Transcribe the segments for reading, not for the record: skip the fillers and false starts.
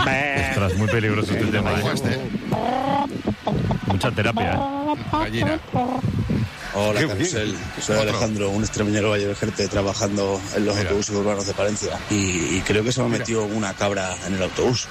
Ostras, muy peligroso este tema. Mucha terapia. Gallina. Hola, Carusel. Soy Alejandro, un extremeñero vallevejerte trabajando en los autobuses urbanos de Palencia. Y creo que se me ha metido una cabra en el autobús.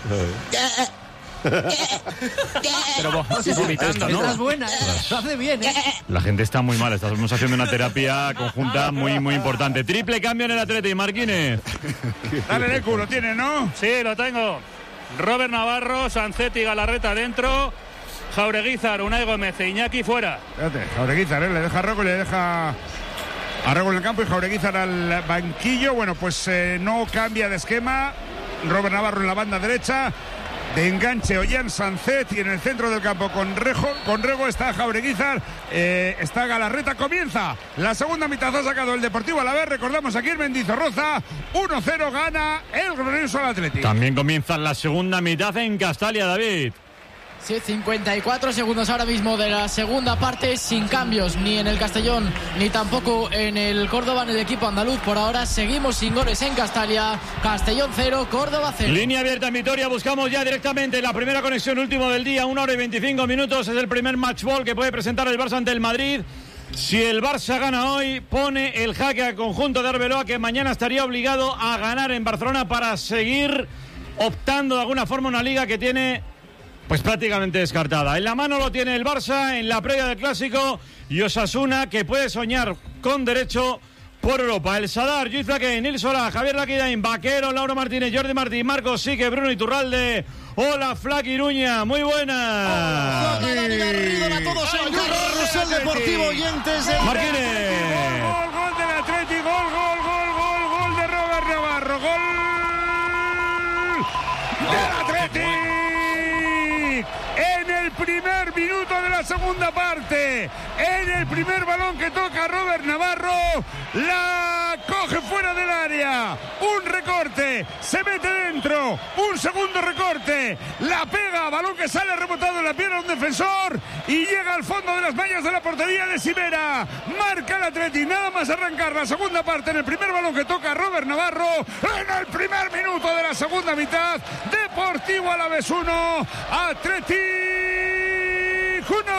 Pero vos vomitando, ¿no? Estás buena, lo hace bien, La gente está muy mal. Estamos haciendo una terapia conjunta muy, muy importante. Triple cambio en el Atleti, Marquines. Dale, Necu, lo tiene, ¿no? Sí, lo tengo. Robert Navarro, Sancetti, Galarreta dentro. Jaureguizar, Unai Gómez e Iñaki fuera. Fíjate, Jaureguizar, le deja a Rocco y le deja a Rocco en el campo y Jaureguizar al banquillo. Bueno, pues no cambia de esquema. Robert Navarro en la banda derecha. De enganche Ollán Sancetti en el centro del campo con Rego está Jaureguizar, está Galarreta. Comienza la segunda mitad, ha sacado el Deportivo Alavés, recordamos aquí en Mendizorroza, 1-0 gana el glorioso al Atlético. También comienza la segunda mitad en Castalia, David. Sí, 54 segundos ahora mismo de la segunda parte, sin cambios ni en el Castellón ni tampoco en el Córdoba, en el equipo andaluz. Por ahora seguimos sin goles en Castalia. Castellón 0, Córdoba 0. Línea abierta en Vitoria, buscamos ya directamente la primera conexión, último del día, 1 hora y 25 minutos. Es el primer match ball que puede presentar el Barça ante el Madrid. Si el Barça gana hoy, pone el jaque al conjunto de Arbeloa, que mañana estaría obligado a ganar en Barcelona para seguir optando de alguna forma una liga que tiene pues prácticamente descartada. En la mano lo tiene el Barça en la previa del Clásico y Osasuna, que puede soñar con derecho por Europa. El Sadar, Lluís Flaqué, Nil Solá, Javier Laquidain, Vaquero, Lauro Martínez, Jordi Martí, Marcos Sique, Bruno Iturralde. Hola, Flaqui Iruña, muy buenas. Hola a todos en Carrusel Deportivo, oyentes de Martínez. Gol del Atlético, gol de Robert Navarro, gol del Atlético. En el primer minuto de la segunda parte, en el primer balón que toca Robert Navarro, la coge fuera del área, un recorte, se mete dentro, un segundo recorte, la pega, balón que sale rebotado en la pierna de un defensor y llega al fondo de las mallas de la portería de Sivera. Marca el Atleti, nada más arrancar la segunda parte, en el primer balón que toca Robert Navarro, en el primer minuto de la segunda mitad. Deportivo Alavés 1, Atleti 1.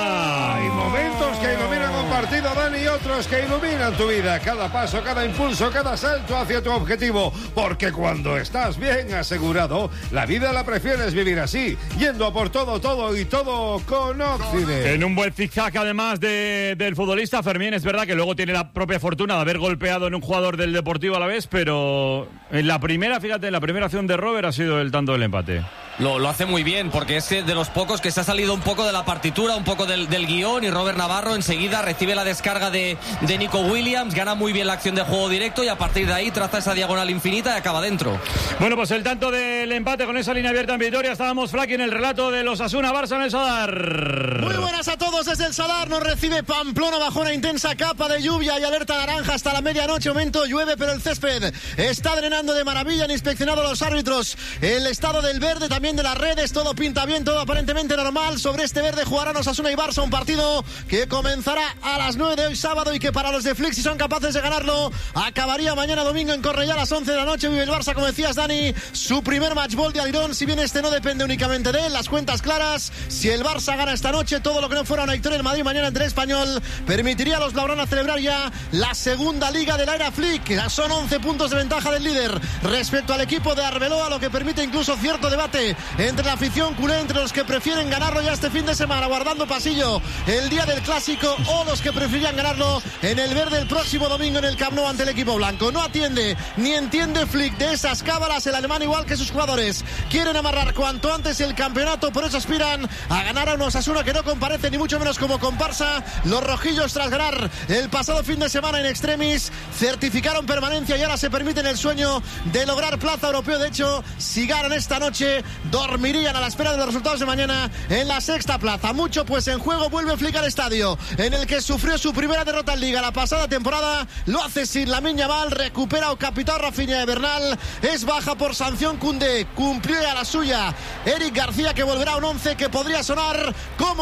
Hay momentos que iluminan un partido, Dani, y otros que iluminan tu vida. Cada paso, cada impulso, cada salto hacia tu objetivo. Porque cuando estás bien asegurado, la vida la prefieres vivir así, yendo a por todo y todo con Oxide. En un buen zigzag, además del futbolista Fermín, es verdad que luego tiene la propia fortuna de haber golpeado en un jugador del Deportivo Alavés, pero en la primera, fíjate, en la primera acción de Robert ha sido el tanto del empate. Lo hace muy bien, porque es de los pocos que se ha salido un poco de la partitura, un poco del guión, y Robert Navarro enseguida recibe la descarga de Nico Williams, gana muy bien la acción de juego directo y a partir de ahí traza esa diagonal infinita y acaba dentro. Bueno, pues el tanto del empate con esa línea abierta en Vitoria. Estábamos Flaqui en el relato de los Osasuna Barça en el Sadar. Muy buenas a todos desde el Sadar. Nos recibe Pamplona bajo una intensa capa de lluvia y alerta naranja hasta la medianoche. Momento llueve, pero el césped está drenando de maravilla. Han inspeccionado los árbitros el estado del verde, también de las redes. Todo pinta bien, todo aparentemente normal. Sobre este verde jugarán Osasuna y Barça, un partido que comenzará a las 9 de hoy sábado y que para los de Flix, si son capaces de ganarlo, acabaría mañana domingo en Cornellá a las 11 de la noche. Vive el Barça, como decías, Dani, su primer match ball de Alirón, si bien este no depende únicamente de él. Las cuentas claras: si el Barça gana esta noche, todo lo que no fuera una victoria en Madrid mañana entre el Español permitiría a los blaugrana celebrar ya la segunda liga de la era Flick. Son 11 puntos de ventaja del líder respecto al equipo de Arbeloa, lo que permite incluso cierto debate entre la afición culé, entre los que prefieren ganarlo ya este fin de semana guardando pasillo el día del Clásico, o los que preferirían ganarlo en el verde el próximo domingo en el Camp Nou ante el equipo blanco. No atiende ni entiende Flick de esas cábalas. El alemán, igual que sus jugadores, quieren amarrar cuanto antes el campeonato, por eso aspiran a ganar a un Osasuna que no comparece ni mucho menos como comparsa. Los rojillos, tras ganar el pasado fin de semana en extremis, certificaron permanencia y ahora se permiten el sueño de lograr plaza europeo. De hecho, si ganan esta noche, dormirían a la espera de los resultados de mañana en la sexta plaza. Mucho pues en juego. Vuelve Flick al estadio en el que sufrió su primera derrota en Liga la pasada temporada. Lo hace sin Lamine Yamal. Recupera o capitán Rafinha de Bernal. Es baja por sanción Koundé. Cumplió ya la suya Eric García, que volverá a un 11 que podría sonar como Nil Solá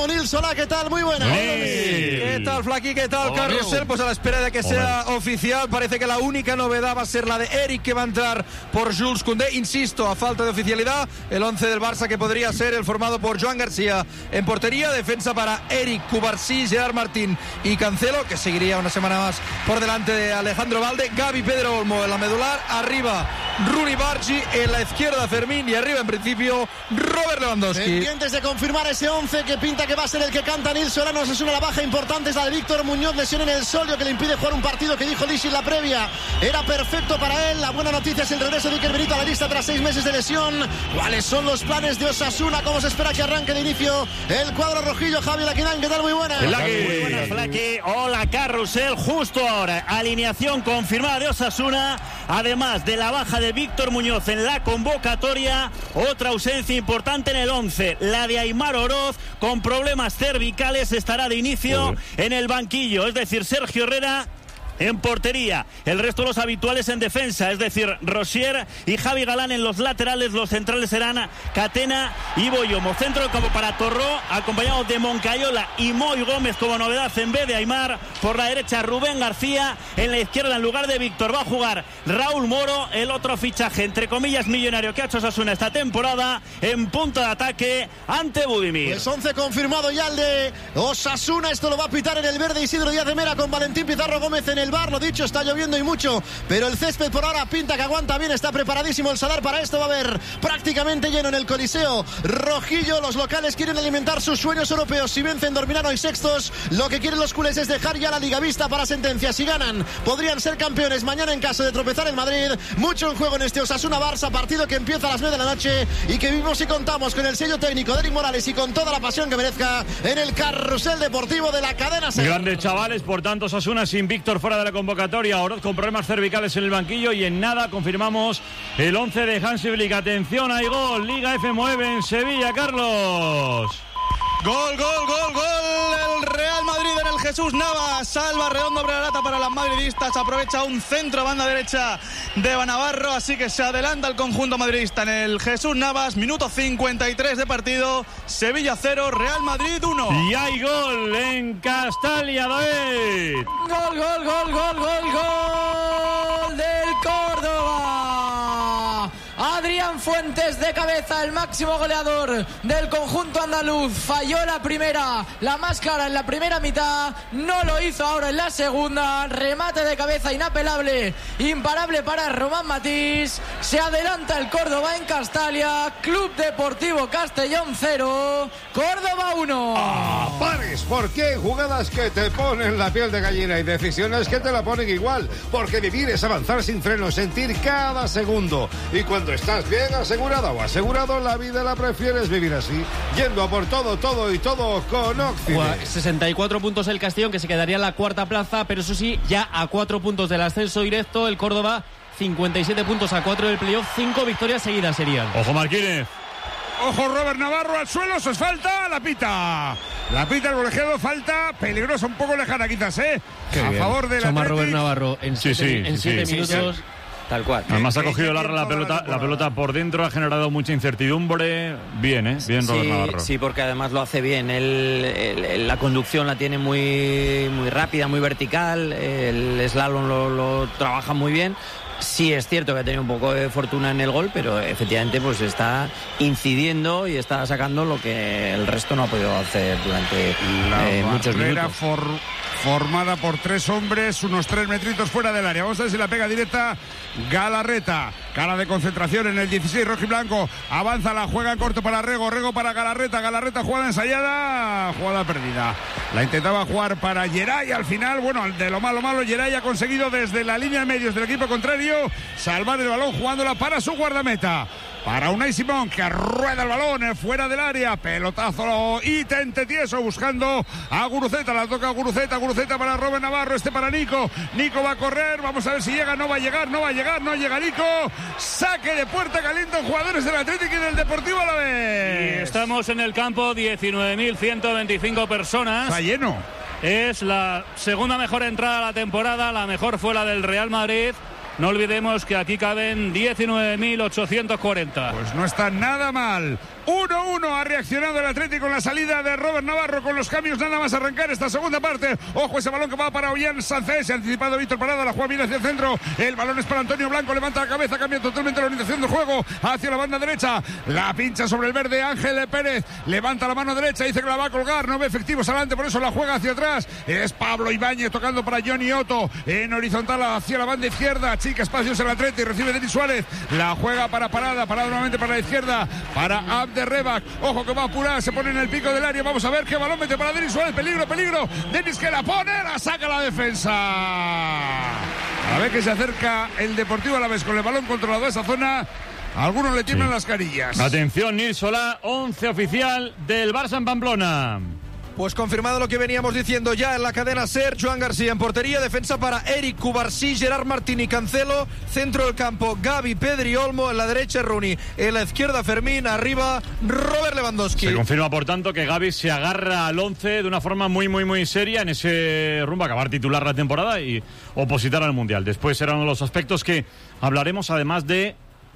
Hola, ¿qué tal? Muy buenas. ¿Qué tal, Flaqui? ¿Qué tal, Carrusel? Pues a la espera de que sea oficial, parece que la única novedad va a ser la de Eric, que va a entrar por Jules Koundé. Insisto, a falta de oficialidad, el 11 del Barça, que podría ser el formado por Joan García en portería, defensa para Eric, Cubarsí, Gerard Martín y Cancelo, que seguiría una semana más por delante de Alejandro Valde, Gavi, Pedro Olmo en la medular, arriba Rooney, Bargi, en la izquierda Fermín y arriba en principio Robert Lewandowski. Pendientes de confirmar ese 11 que pinta que va a ser el que canta Nils Solano. Es una baja importante, es la de Víctor Muñoz, lesión en el solio que le impide jugar un partido que dijo Lisi en la previa era perfecto para él. La buena noticia es el regreso de Iker Benito a la lista tras 6 meses de lesión. ¿Cuáles son los planes de Osasuna? ¿Cómo se espera que arranque de inicio el cuadro rojillo? Javi Laquinán, ¿qué tal? Muy buenas. Muy buenas, Flaqui. Hola, Carrusel. Justo ahora, alineación confirmada de Osasuna, además de la baja de Víctor Muñoz en la convocatoria. Otra ausencia importante en el 11, la de Aimar Oroz, con problemas cervicales, estará de inicio en el banquillo, es decir, Sergio Herrera en portería, el resto de los habituales en defensa, es decir, Rosier y Javi Galán en los laterales. Los centrales serán Catena y Boyomo. Centro del campo para Torró, acompañado de Moncayola y Moy Gómez como novedad en vez de Aimar. Por la derecha Rubén García, en la izquierda en lugar de Víctor va a jugar Raúl Moro, el otro fichaje entre comillas millonario que ha hecho Osasuna esta temporada en punto de ataque ante Budimir. Pues 11 confirmado ya el de Osasuna. Esto lo va a pitar en el verde Isidro Díaz de Mera con Valentín Pizarro Gómez en el bar. Lo dicho, está lloviendo y mucho, pero el césped por ahora pinta que aguanta bien. Está preparadísimo el Sadar para esto. Va a haber prácticamente lleno en el Coliseo rojillo. Los locales quieren alimentar sus sueños europeos. Si vencen dormirán hoy sextos. Lo que quieren los culés es dejar ya la liga vista para sentencia. Si ganan podrían ser campeones mañana en caso de tropezar en Madrid. Mucho en juego en este Osasuna-Barça, partido que empieza a las 9 de la noche y que vivimos y contamos con el sello técnico de Eric Morales y con toda la pasión que merezca en el Carrusel Deportivo de la cadena SER. Grandes chavales, por tanto Osasuna sin Víctor fuera de la convocatoria, Oroz con problemas cervicales en el banquillo y en nada confirmamos el 11 de Hansi Flick. Atención, hay gol, Liga F mueve en Sevilla, Carlos. Gol, el Real Madrid en el Jesús Navas, salva redondo abre la lata para las madridistas, aprovecha un centro banda derecha de Navarro, así que se adelanta el conjunto madridista en el Jesús Navas, minuto 53 de partido, Sevilla 0, Real Madrid 1. Y hay gol en Castalia, David. Gol del Córdoba. Adrián Fuentes de cabeza, el máximo goleador del conjunto andaluz. Falló la primera, la más clara en la primera mitad, no lo hizo ahora en la segunda. Remate de cabeza inapelable, imparable para Román Matís. Se adelanta el Córdoba en Castalia. Club Deportivo Castellón 0, Córdoba 1. Pares, porque hay jugadas que te ponen la piel de gallina y decisiones que te la ponen igual, porque vivir es avanzar sin freno, sentir cada segundo, y cuando estás bien asegurada o asegurado, la vida la prefieres vivir así, yendo a por todo y todo con Occident. 64 puntos el Castellón, que se quedaría en la cuarta plaza, pero eso sí, ya a 4 puntos del ascenso directo. El Córdoba 57 puntos a 4 del playoff, 5 victorias seguidas serían. Ojo Marquínez. Ojo Robert Navarro al suelo, eso es falta, la pita el colegiado, falta peligrosa, un poco lejana quizás, a favor de la Robert Navarro en 7 minutos. Sí. Tal cual. Además ha cogido la pelota por dentro, ha generado mucha incertidumbre. Bien, bien Robert Navarro. Sí, porque además lo hace bien. La conducción la tiene muy rápida, muy vertical. El slalom lo trabaja muy bien. Sí es cierto que ha tenido un poco de fortuna en el gol, pero efectivamente pues está incidiendo y está sacando lo que el resto no ha podido hacer durante muchos minutos. Formada por 3 hombres, unos 3 metritos fuera del área. Vamos a ver si la pega directa Galarreta. Cara de concentración en el 16 rojiblanco. Avanza, la juega en corto para Rego para Galarreta. Galarreta, jugada ensayada, jugada perdida. La intentaba jugar para Geray. Al final, bueno, de lo malo, Geray ha conseguido desde la línea de medios del equipo contrario salvar el balón jugándola para su guardameta. Para Unai Simón, que rueda el balón fuera del área, pelotazo y tente tieso buscando a Guruceta, la toca Guruceta para Robert Navarro, para Nico va a correr, vamos a ver si llega, no va a llegar, no llega Nico, saque de puerta, calientan jugadores del Atlético y del Deportivo a la vez. Y estamos en el campo, 19.125 personas. Está lleno. Es la segunda mejor entrada de la temporada, la mejor fue la del Real Madrid. No olvidemos que aquí caben 19.840. Pues no está nada mal. 1-1 ha reaccionado el Atlético en la salida de Robert Navarro con los cambios nada más arrancar esta segunda parte. Ojo ese balón que va para Ollán Sánchez. Se ha anticipado Víctor Parada, la juega bien hacia el centro. El balón es para Antonio Blanco, levanta la cabeza, cambia totalmente la orientación del juego hacia la banda derecha. La pincha sobre el verde Ángel Pérez. Levanta la mano derecha, dice que la va a colgar. No ve efectivos adelante, por eso la juega hacia atrás. Es Pablo Ibáñez tocando para Johnny Otto. En horizontal hacia la banda izquierda. Chica espacios el Atleti, recibe Denis Suárez. La juega para Parada nuevamente para la izquierda. Para Abde Rebac, ojo que va a apurar, se pone en el pico del área, vamos a ver qué balón mete para Denis Suárez, peligro, Denis que la pone, la saca la defensa. A ver que se acerca el Deportivo Alavés con el balón controlado a esa zona. A algunos le tiemblan las carillas. Atención, Nil Solá, 11 oficial del Barça en Pamplona. Pues confirmado lo que veníamos diciendo ya en la cadena SER. Joan García en portería, defensa para Eric Cubarsí, Gerard Martín y Cancelo, centro del campo Gavi, Pedri, Olmo, en la derecha Rooney, en la izquierda Fermín, arriba Robert Lewandowski. Se confirma por tanto que Gavi se agarra al 11 de una forma muy seria en ese rumbo a acabar titular la temporada y opositar al Mundial. Después será uno de los aspectos que hablaremos, además de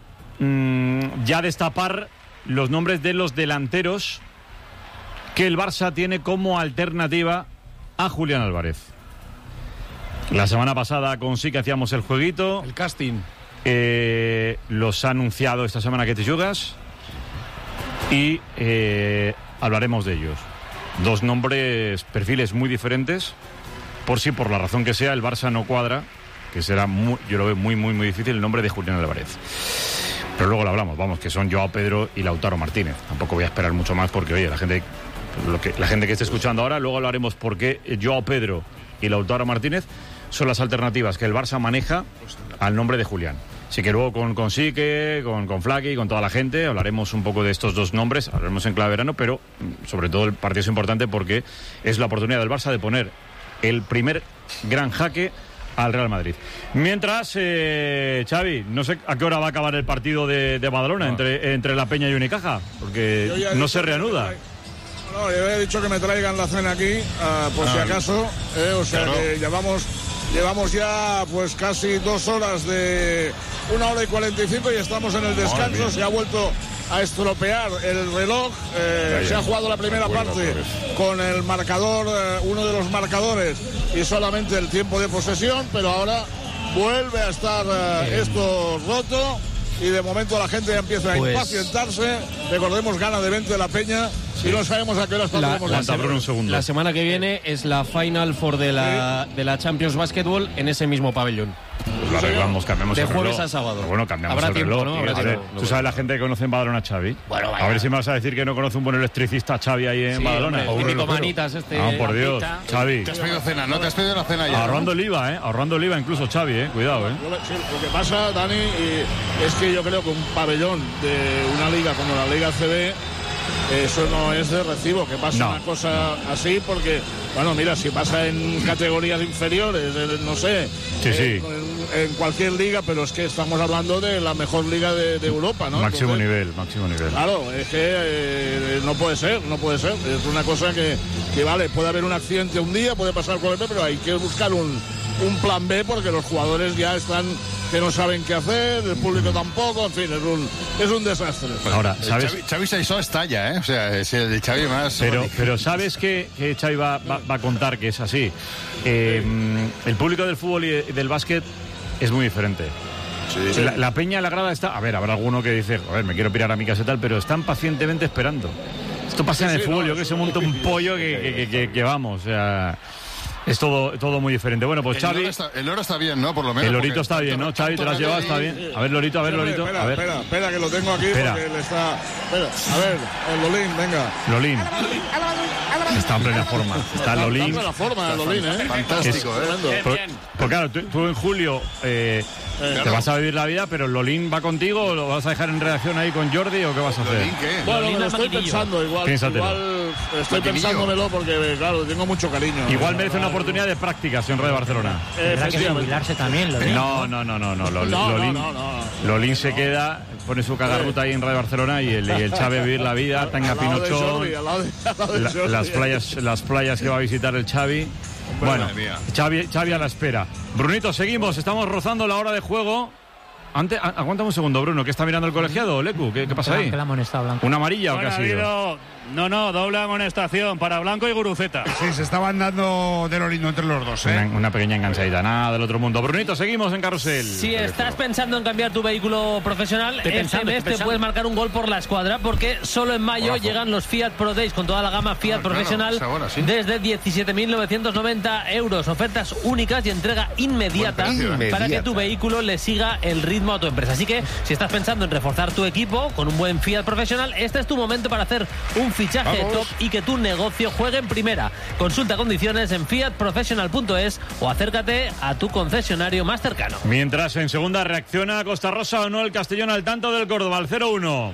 ya destapar los nombres de los delanteros que el Barça tiene como alternativa a Julián Álvarez. La semana pasada con sí que hacíamos el jueguito. El casting. Los ha anunciado esta semana que te jugas. Y hablaremos de ellos. Dos nombres, perfiles muy diferentes. Por la razón que sea, el Barça no cuadra. Que será, yo lo veo muy difícil el nombre de Julián Álvarez. Pero luego lo hablamos, vamos, que son Joao Pedro y Lautaro Martínez. Tampoco voy a esperar mucho más porque, oye, la gente que esté escuchando ahora, luego hablaremos por qué Joao Pedro y Lautaro Martínez son las alternativas que el Barça maneja al nombre de Julián. Así que luego con Sique, con Flaky, con toda la gente, hablaremos un poco de estos dos nombres, hablaremos en clave verano, pero sobre todo el partido es importante porque es la oportunidad del Barça de poner el primer gran jaque al Real Madrid. Mientras, Xavi, no sé a qué hora va a acabar el partido de Badalona entre La Peña y Unicaja, porque no se reanuda. No, yo he dicho que me traigan la cena aquí, por si acaso, o sea claro. Que llevamos ya pues casi 2 horas de 1 hora y 45 y estamos en el descanso. Se ha vuelto a estropear el reloj, se ha jugado la primera parte con el marcador, uno de los marcadores y solamente el tiempo de posesión, pero ahora vuelve a estar esto roto y de momento la gente ya empieza a impacientarse. Recordemos, gana de 20 La Peña y no sabemos a qué hora estaremos. La semana que viene es la Final Four de la Champions Basketball en ese mismo pabellón. Lo arreglamos, cambiamos el reloj. De jueves a sábado. Pero bueno, cambiamos el reloj. ¿No? A ver, ¿tú sabes la gente que conoce en Badalona a Xavi? Bueno, a ver si me vas a decir que no conoce un buen electricista Xavi ahí en Badalona. O un manitas por Dios, Xavi. Te has pedido cena, ¿no? Te has pedido la cena ya. Ahorrando el IVA, Ahorrando el IVA incluso Xavi, Cuidado, Sí, lo que pasa, Dani, es que yo creo que un pabellón de una liga como la Liga CB, eso no es de recibo, que pasa una cosa así, porque, bueno, mira, si pasa en categorías inferiores, no sé, en cualquier liga, pero es que estamos hablando de la mejor liga de Europa, ¿no? Máximo nivel. Claro, es que no puede ser. Es una cosa que vale, puede haber un accidente un día, puede pasar cualquier, pero hay que buscar un plan B porque los jugadores ya están que no saben qué hacer, el público tampoco, en fin, es un desastre. Ahora, ¿sabes? Xavi Saizó está ya, O sea, es el Xavi más... Pero ¿sabes que Xavi va a contar que es así? El público del fútbol y del básquet es muy diferente. Sí. La Peña, la grada está... A ver, habrá alguno que dice, me quiero pirar a mi casa y tal, pero están pacientemente esperando. Esto pasa en el fútbol, yo que se monta un pollo que vamos, o sea... Es todo muy diferente. Bueno, pues Xavi... El oro está bien, ¿no? Por lo menos. El lorito está bien, ¿no? Xavi, ¿te lo has llevado? Está bien. A ver, Lorito. Espera, que lo tengo aquí porque él está... Espera, a ver, el Lolín, venga. Lolín. Está en plena forma. Está Lolín. Está en plena forma, Lolín, Fantástico, Pues claro, tú en julio... te vas a vivir la vida, pero Lolín va contigo o lo vas a dejar en redacción ahí con Jordi o qué vas a hacer? ¿Lolín qué? Bueno, me lo estoy pensando igual estoy pensándomelo porque claro, tengo mucho cariño. Igual merece una oportunidad de prácticas en Radio Barcelona. Tendrá que jubilarse también, Lolín. No. Lolín se queda, pone su cagarruta ahí en Radio Barcelona y el Xavi vivir la vida, tenga Pinochón, las playas que va a visitar el Xavi. Bueno, Xavi a la espera. Brunito, seguimos, estamos rozando la hora de juego. Aguántame un segundo, Bruno, que está mirando el colegiado, Lecu, ¿qué pasa ahí? Que la amonestado Blanco. ¿Una amarilla o qué ha sido? No, doble amonestación para Blanco y Guruceta. Sí, se estaban dando de lo lindo entre los dos, ¿eh? Una pequeña enganchadita, nada del otro mundo. Brunito, seguimos en Carrusel. Si estás pensando en cambiar tu vehículo profesional, este mes te puedes marcar un gol por la escuadra, porque solo en mayo llegan los Fiat Pro Days con toda la gama Fiat profesional desde 17.990 euros. Ofertas únicas y entrega inmediata para que tu vehículo le siga el ritmo a tu empresa. Así que si estás pensando en reforzar tu equipo con un buen Fiat profesional, este es tu momento para hacer un fichaje top y que tu negocio juegue en primera. Consulta condiciones en fiatprofessional.es o acércate a tu concesionario más cercano. Mientras en segunda reacciona Costa Rosa o no el Castellón al tanto del Córdoba, al 0-1.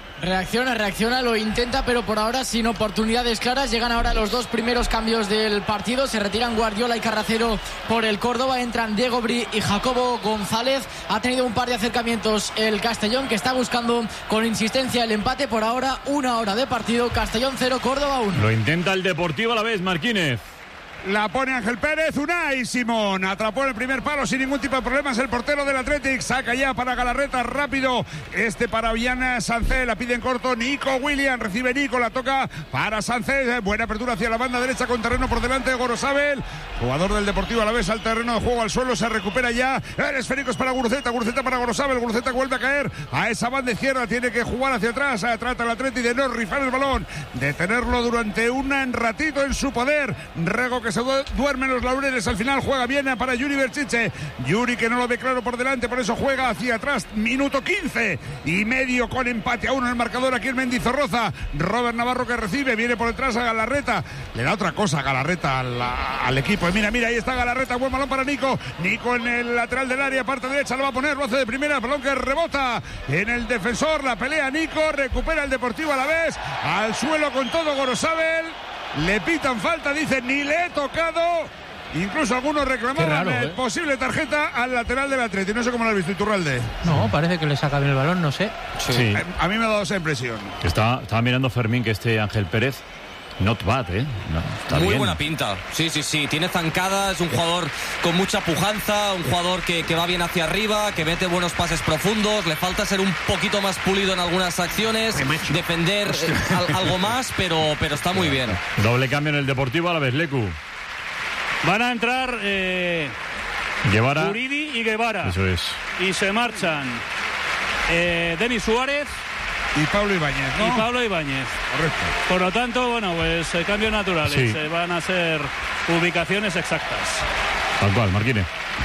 Reacciona, lo intenta, pero por ahora sin oportunidades claras. Llegan ahora los dos primeros cambios del partido. Se retiran Guardiola y Carracero por el Córdoba. Entran Diego Bri y Jacobo González. Ha tenido un par de acercamientos el Castellón, que está buscando con insistencia el empate. Por ahora, 1 hora de partido. Castellón 0, Córdoba 1. Lo intenta el Deportivo a la vez, Marquínez. La pone Ángel Pérez, Unai Simón atrapó el primer palo sin ningún tipo de problemas el portero del Athletic, saca ya para Galarreta, rápido para Viana Sánchez, la pide en corto Nico Williams, recibe Nico, la toca para Sánchez, buena apertura hacia la banda derecha con terreno por delante de Gorosabel, jugador del Deportivo Alavés al terreno de juego, al suelo, se recupera ya, el esférico es para Guruceta para Gorosabel, Guruceta vuelve a caer a esa banda izquierda, tiene que jugar hacia atrás, trata el Athletic de no rifar el balón, de tenerlo durante un ratito en su poder, Rego que se duerme en los laureles, al final juega bien para Yuri Berchiche, Yuri que no lo ve claro por delante, por eso juega hacia atrás, minuto 15 y medio con empate a 1 en el marcador aquí en Mendizorroza, Robert Navarro que recibe, viene por detrás a Galarreta, le da otra cosa a Galarreta al equipo, mira, ahí está Galarreta, buen balón para Nico en el lateral del área, parte derecha, lo va a poner, lo hace de primera, balón que rebota en el defensor, la pelea Nico, recupera el Deportivo Alavés, al suelo con todo Gorosabel. Le pitan falta, dicen, ni le he tocado. Incluso algunos reclamaban posible tarjeta al lateral del Atleti. No sé cómo lo has visto, Iturralde. No, parece que le saca bien el balón, no sé. Sí. A mí me ha dado esa impresión. Estaba mirando Fermín que Ángel Pérez, not bad, ¿eh? No, está muy bien. Buena pinta. Sí. Tiene zancada, es un jugador con mucha pujanza, un jugador que va bien hacia arriba, que mete buenos pases profundos. Le falta ser un poquito más pulido en algunas acciones, defender algo más, pero está muy bien. Doble cambio en el Deportivo a la vez, Lecu. Van a entrar Guevara, Uridi y Guevara. Eso es. Y se marchan Denis Suárez y Pablo Ibáñez, ¿no? Correcto. Por lo tanto, bueno, pues cambios naturales. Sí. Van a ser ubicaciones exactas. Tal cual, Marquínez.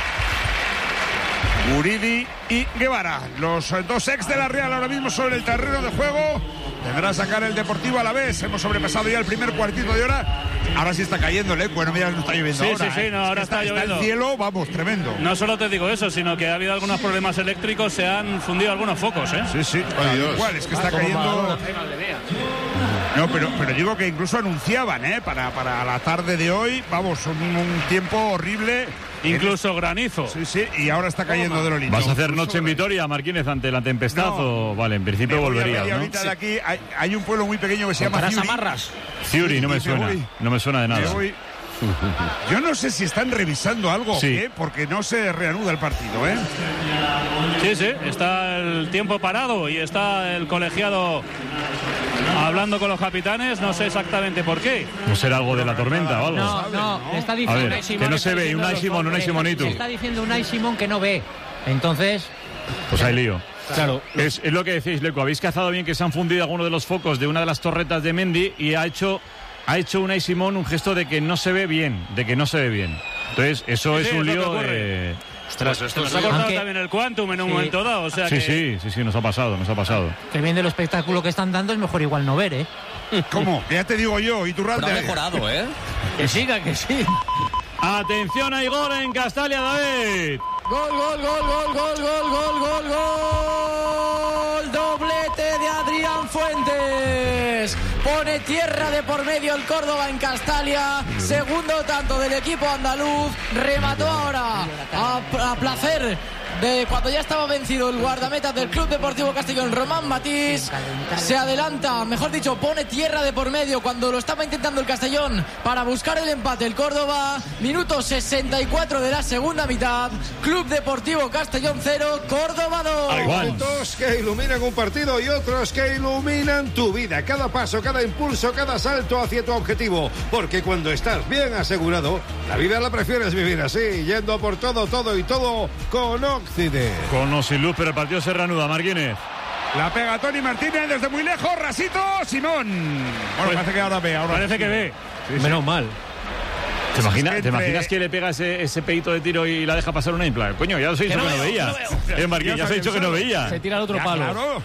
Uridi y Guevara, los dos ex de la Real ahora mismo sobre el terreno de juego. Deberá sacar el Deportivo Alavés. Hemos sobrepasado ya el primer cuartito de hora. Ahora sí está cayendo, bueno, mira, no está lloviendo ahora. Sí, no, ahora está lloviendo. El cielo, vamos, tremendo. No solo te digo eso, sino que ha habido algunos problemas eléctricos, se han fundido algunos focos, ¿eh? Sí. Igual, es que está cayendo. No, pero digo que incluso anunciaban, para la tarde de hoy, vamos, un tiempo horrible. Incluso granizo. Sí, y ahora está cayendo de lo lindo. ¿Vas a hacer noche en Vitoria, Marquínez, ante la tempestad? No. O vale, en principio volverías, ¿no? Ahorita de aquí hay un pueblo muy pequeño que se llama Ciuri, no me suena. No me suena de nada. Yo no sé si están revisando algo o qué, porque no se reanuda el partido, ¿eh? Sí, está el tiempo parado y está el colegiado hablando con los capitanes, no sé exactamente por qué. ¿No será algo de la tormenta o algo? No, está diciendo Unai Simón, que no se ve, Unai Simonitu. Está diciendo Unai Simón que no ve. Entonces... Pues hay lío. Claro. Es lo que decís, Leco. Habéis cazado bien que se han fundido algunos de los focos de una de las torretas de Mendy y ha hecho Unai Simón un gesto de que no se ve bien, Entonces, eso es un lío de... Ostras, esto nos ha cortado también el Quantum en un momento dado, o sea sí, nos ha pasado. Que bien del espectáculo que están dando es mejor igual no ver, ¿eh? ¿Cómo? Ya te digo yo, Iturralde. Pero ha mejorado, ¿eh? Que siga, que sí. Atención, hay gol en Castalia, David. Gol. Doblete de Adrián Fuentes. Pone tierra de por medio el Córdoba en Castalia. Segundo tanto del equipo andaluz. Remató ahora a placer de cuando ya estaba vencido el guardameta del Club Deportivo Castellón, Román Matís. Se adelanta, mejor dicho, pone tierra de por medio cuando lo estaba intentando el Castellón para buscar el empate. El Córdoba, minuto 64 de la segunda mitad. Club Deportivo Castellón 0, Córdoba 2. Hay momentos que iluminan un partido y otros que iluminan tu vida. Cada paso, cada impulso, cada salto hacia tu objetivo. Porque cuando estás bien asegurado, la vida la prefieres vivir así, yendo por todo y todo con Occident. Con o sin luz, pero el partido se reanuda. Martínez. La pega Tony Martínez desde muy lejos. Rasito, Simón. Bueno, parece que ahora ve. Parece que ve. Sí, menos mal. ¿Te imaginas que le pega ese pedito de tiro y la deja pasar una impla? Coño, ya os he dicho que no veía. Marquín, ya os he dicho que no veía. Se tira al otro palo. Claro.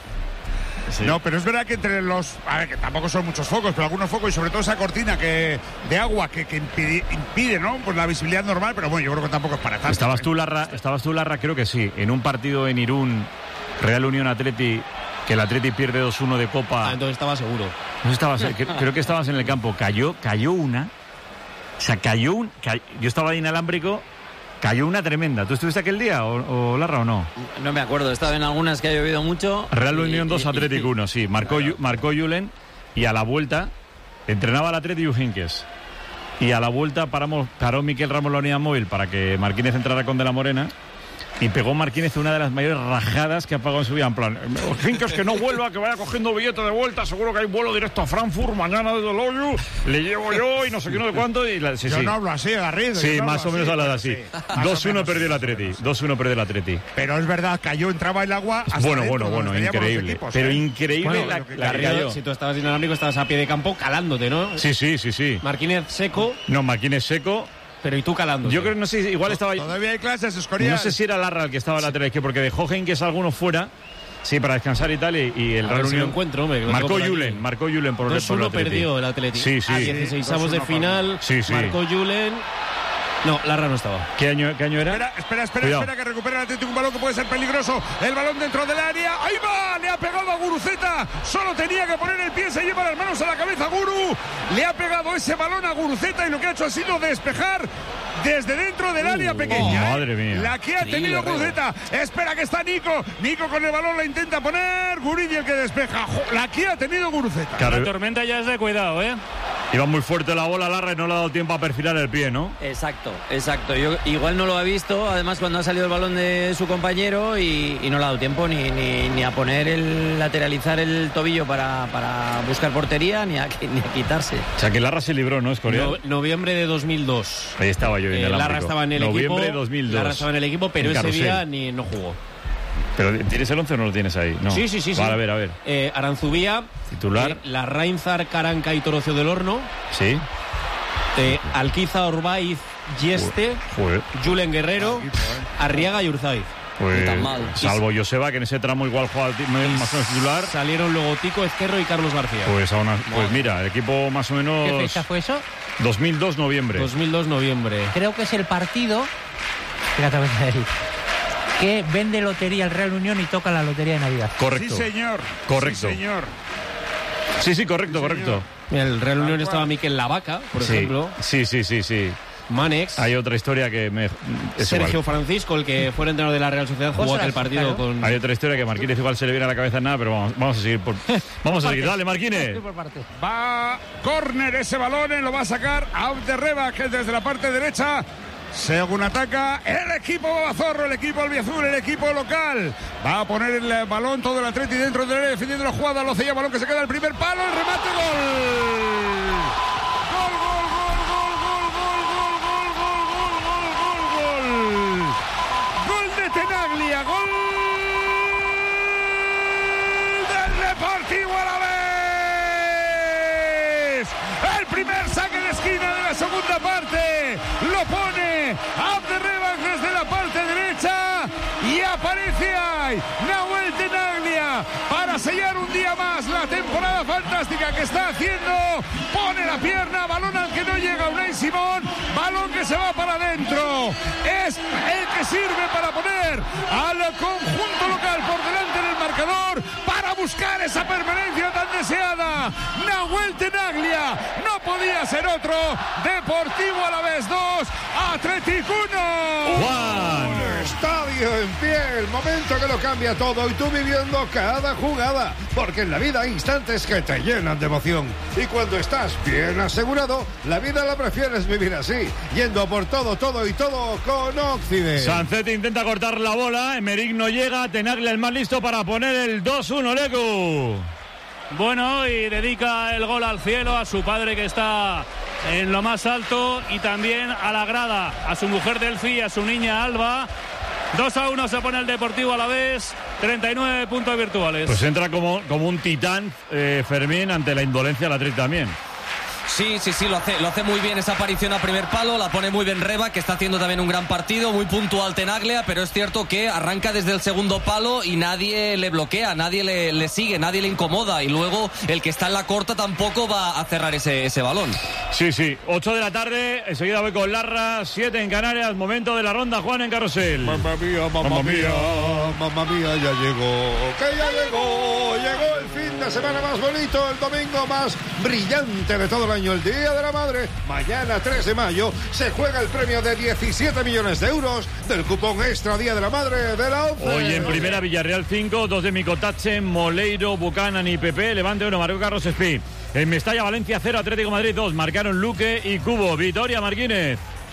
Sí. No, pero es verdad que entre los... A ver, que tampoco son muchos focos, pero algunos focos, y sobre todo esa cortina de agua que impide, ¿no? Pues la visibilidad normal, pero bueno, yo creo que tampoco es para tanto. ¿Estabas tú, Larra? Creo que sí. En un partido en Irún, Real Unión Atleti, que el Atleti pierde 2-1 de Copa. Entonces estaba seguro. Creo que estabas en el campo. Cayó una... O sea, yo estaba ahí inalámbrico, cayó una tremenda. ¿Tú estuviste aquel día, o Larra, o no? No me acuerdo, estaba en algunas que ha llovido mucho. Real Unión 2, Atlético 1, sí. Marcó Julen, y a la vuelta entrenaba el Atleti Ujinkes. Y a la vuelta paró Miquel Ramos la unidad móvil para que Martínez entrara con De la Morena. Y pegó Martínez una de las mayores rajadas que ha pagado en su vida. En plan, Ujinkes que no vuelva, que vaya cogiendo billete de vuelta. Seguro que hay vuelo directo a Frankfurt mañana desde el hoyo. Le llevo yo y no sé qué, no sé cuánto. Yo no hablo así, Garrido. Sí, más o menos hablas así. 2-1 perdió el Atleti. 2-1 perdió el Atleti. Pero es verdad, cayó, entraba el agua. Bueno, increíble. Equipos, pero increíble la que cayó. Si tú estabas inalámbrico, estabas a pie de campo calándote, ¿no? Sí. Martínez seco. No, Martínez seco. Pero y tú calando. Yo creo, no sé, igual estaba ahí. Todavía hay clases, Escorial. No sé si era Larra el que estaba lateral izquierdo, porque dejó Henkes algunos fuera. Sí, para descansar y tal, y el Real Unión encuentro, hombre, marcó Julen por el solo perdió el Atlético. Sí. A 16avos de final. Sí. Marcó Julen. No, Larra no estaba. ¿Qué año era? Espera, que recupera el Atlético un balón que puede ser peligroso. El balón dentro del área. ¡Ahí va! Le ha pegado a Guruceta. Solo tenía que poner el pie. Se lleva las manos a la cabeza Guru. Le ha pegado ese balón a Guruceta y lo que ha hecho ha sido despejar desde dentro del área pequeña. Madre mía. La que ha tenido Guruceta. Espera que está Nico. Nico con el balón la intenta poner. Guridi el que despeja. La que ha tenido Guruceta. La tormenta ya es de cuidado, ¿eh? Iba muy fuerte la bola, Larra, y no le ha dado tiempo a perfilar el pie, ¿no? Exacto. Yo igual no lo ha visto, además cuando ha salido el balón de su compañero y no le ha dado tiempo ni a poner lateralizar el tobillo para buscar portería ni a quitarse. O sea que Larra se libró, ¿no? Escorial. Noviembre de 2002. Ahí estaba yo en el Larra estaba en el equipo. Noviembre de 2002. Larra estaba en el equipo, pero ese día no jugó. ¿Pero tienes el 11 o no lo tienes ahí? No. Sí. Vale, a ver. Aranzubía. Titular. Larrainzar, Caranca y Torocio del Horno. Sí. Alquiza, Orbaiz, Yeste. Julen Guerrero. Arriaga y Urzaiz. Salvo Joseba, que en ese tramo igual juega más o menos titular. Salieron luego Tico Ezquerro y Carlos García. Pues mira, el equipo más o menos... ¿Qué fecha fue eso? 2002 noviembre. Creo que es el partido... Fíjate a ver, que vende lotería el Real Unión y toca la lotería de Navidad. Correcto. Sí, señor. Correcto. Sí, señor. Sí, correcto. El Real Unión estaba Miquel Lavaca, por ejemplo. Sí. Manex. Hay otra historia que Sergio Francisco, el que fue el entrenador de la Real Sociedad, jugó aquel partido con... Hay otra historia que Marquínez igual se le viene a la cabeza nada, pero vamos a seguir. Vamos a seguir. Dale, Marquínez. Va córner ese balón, lo va a sacar Abderreba, que es desde la parte derecha. Según ataca el equipo Babazorro, el equipo albiazul, el equipo local. Va a poner el balón todo el Atleti dentro del área, defendiendo la jugada. Lo cella, balón que se queda el primer palo, el remate, gol. Gol de Tenaglia, gol del Deportivo Alavés. El primer saque de esquina de la segunda parte lo pone Abderreba desde la parte derecha y aparece ahí Nahuel Tenaglia para sellar un día más la temporada fantástica que está haciendo. Pone la pierna, balón al que no llega Unai Simón, balón que se va para adentro. Es el que sirve para poner al conjunto local por delante del marcador para buscar esa permanencia tan deseada Nahuel Tenaglia. No podía ser otro. Deportivo Alavés 2, Atlético 1. Un estadio en pie, el momento que lo cambia todo y tú viviendo cada jugada, porque en la vida hay instantes que te llenan de emoción y cuando estás bien asegurado, la vida la prefieres vivir así, yendo por todo y todo con Occident. Sancet intenta cortar la bola, Emerick no llega, Tenaglia el más listo para poner el 2-1, Lecu. Bueno, y dedica el gol al cielo, a su padre que está en lo más alto y también a la grada, a su mujer Delphi, a su niña Alba. 2-1 se pone el Deportivo Alavés, 39 puntos virtuales. Pues entra como un titán Fermín ante la indolencia del Athletic también. Sí, lo hace muy bien esa aparición a primer palo, la pone muy bien Reba, que está haciendo también un gran partido, muy puntual Tenaglia, pero es cierto que arranca desde el segundo palo y nadie le bloquea, nadie le sigue, nadie le incomoda, y luego el que está en la corta tampoco va a cerrar ese balón. Sí, 8 de la tarde, enseguida voy con Larra, 7 en Canarias, momento de la ronda, Juan en Carrusel. Mamma mía, ya llegó, llegó el fin de semana más bonito, el domingo más brillante de todo el año, el Día de la Madre. Mañana 3 de mayo se juega el premio de 17 millones de euros del cupón extra Día de la Madre de la ONCE. Hoy en primera Villarreal 5, 2 de Micotache, Moleiro, Buchanan y Pepe, Levante 1, marcó Carlos Espí. En Mestalla Valencia 0, Atlético Madrid 2, marcaron Luque y Cubo. Vitoria Marquínez.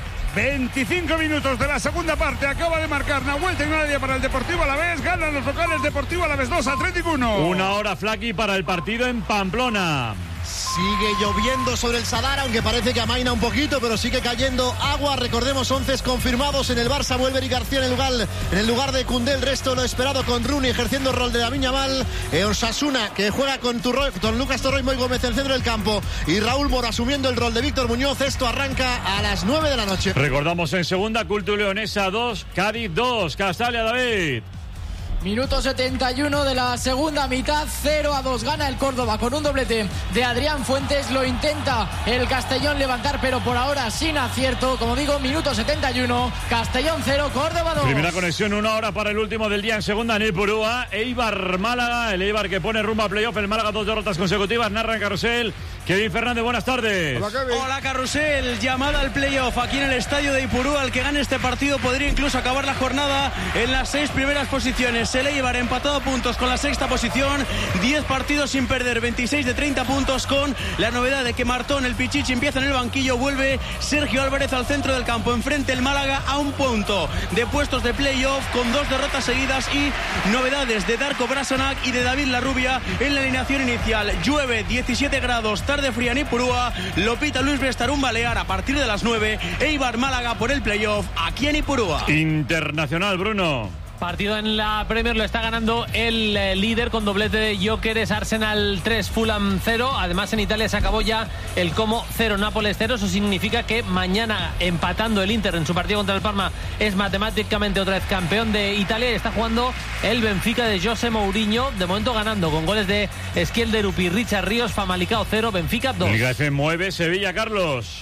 25 minutos de la segunda parte, acaba de marcar Nahuel Tenaglia para el Deportivo Alavés, ganan los locales, Deportivo Alavés 2, Atlético 1. Una hora Flaky para el partido en Pamplona. Sigue lloviendo sobre el Sadar, aunque parece que amaina un poquito, pero sigue cayendo agua. Recordemos 11 confirmados en el Barça. Vuelve Eric García en el lugar de Koundé. El resto lo esperado con Rooney ejerciendo el rol de Lamine Yamal. Osasuna, que juega con Lucas Torró y Moy Gómez en el centro del campo. Y Raúl Moro asumiendo el rol de Víctor Muñoz. Esto arranca a las 9 de la noche. Recordamos en segunda, Culto Leonesa 2, Cádiz 2, Castalia David. Minuto 71 de la segunda mitad, 0-2 gana el Córdoba con un doblete de Adrián Fuentes. Lo intenta el Castellón levantar, pero por ahora sin acierto. Como digo, minuto 71, Castellón 0, Córdoba 2. Primera conexión, 1 hora para el último del día en segunda en Ipurúa. Eibar Málaga, el Eibar que pone rumbo a playoff. El Málaga 2 derrotas consecutivas, narra en Carrusel Kevin Fernández, buenas tardes. Hola Carrusel, llamada al playoff aquí en el estadio de Ipurúa. El que gane este partido podría incluso acabar la jornada en las 6 primeras posiciones. El Eibar empatado a puntos con la 6ª posición, 10 partidos sin perder, 26 de 30 puntos, con la novedad de que Martón, el Pichichi, empieza en el banquillo. Vuelve Sergio Álvarez al centro del campo. Enfrente el Málaga a un punto de puestos de playoff, con 2 derrotas seguidas y novedades de Darko Brasanac y de David Larrubia en la alineación inicial. Llueve, 17 grados, tarde fría en Ipurúa. Lo pita Luis Bestarún Balear a partir de las 9. Eibar Málaga por el playoff aquí en Ipurúa. Internacional, Bruno. Partido en la Premier lo está ganando el líder con doblete de Gyökeres, Arsenal 3, Fulham 0. Además en Italia se acabó ya el Como 0, Nápoles 0. Eso significa que mañana, empatando el Inter en su partido contra el Parma, es matemáticamente otra vez campeón de Italia. Y está jugando el Benfica de José Mourinho, de momento ganando con goles de Esquiel de Rupi, Richard Ríos, Famalicão 0, Benfica 2. Liga F mueve Sevilla, Carlos.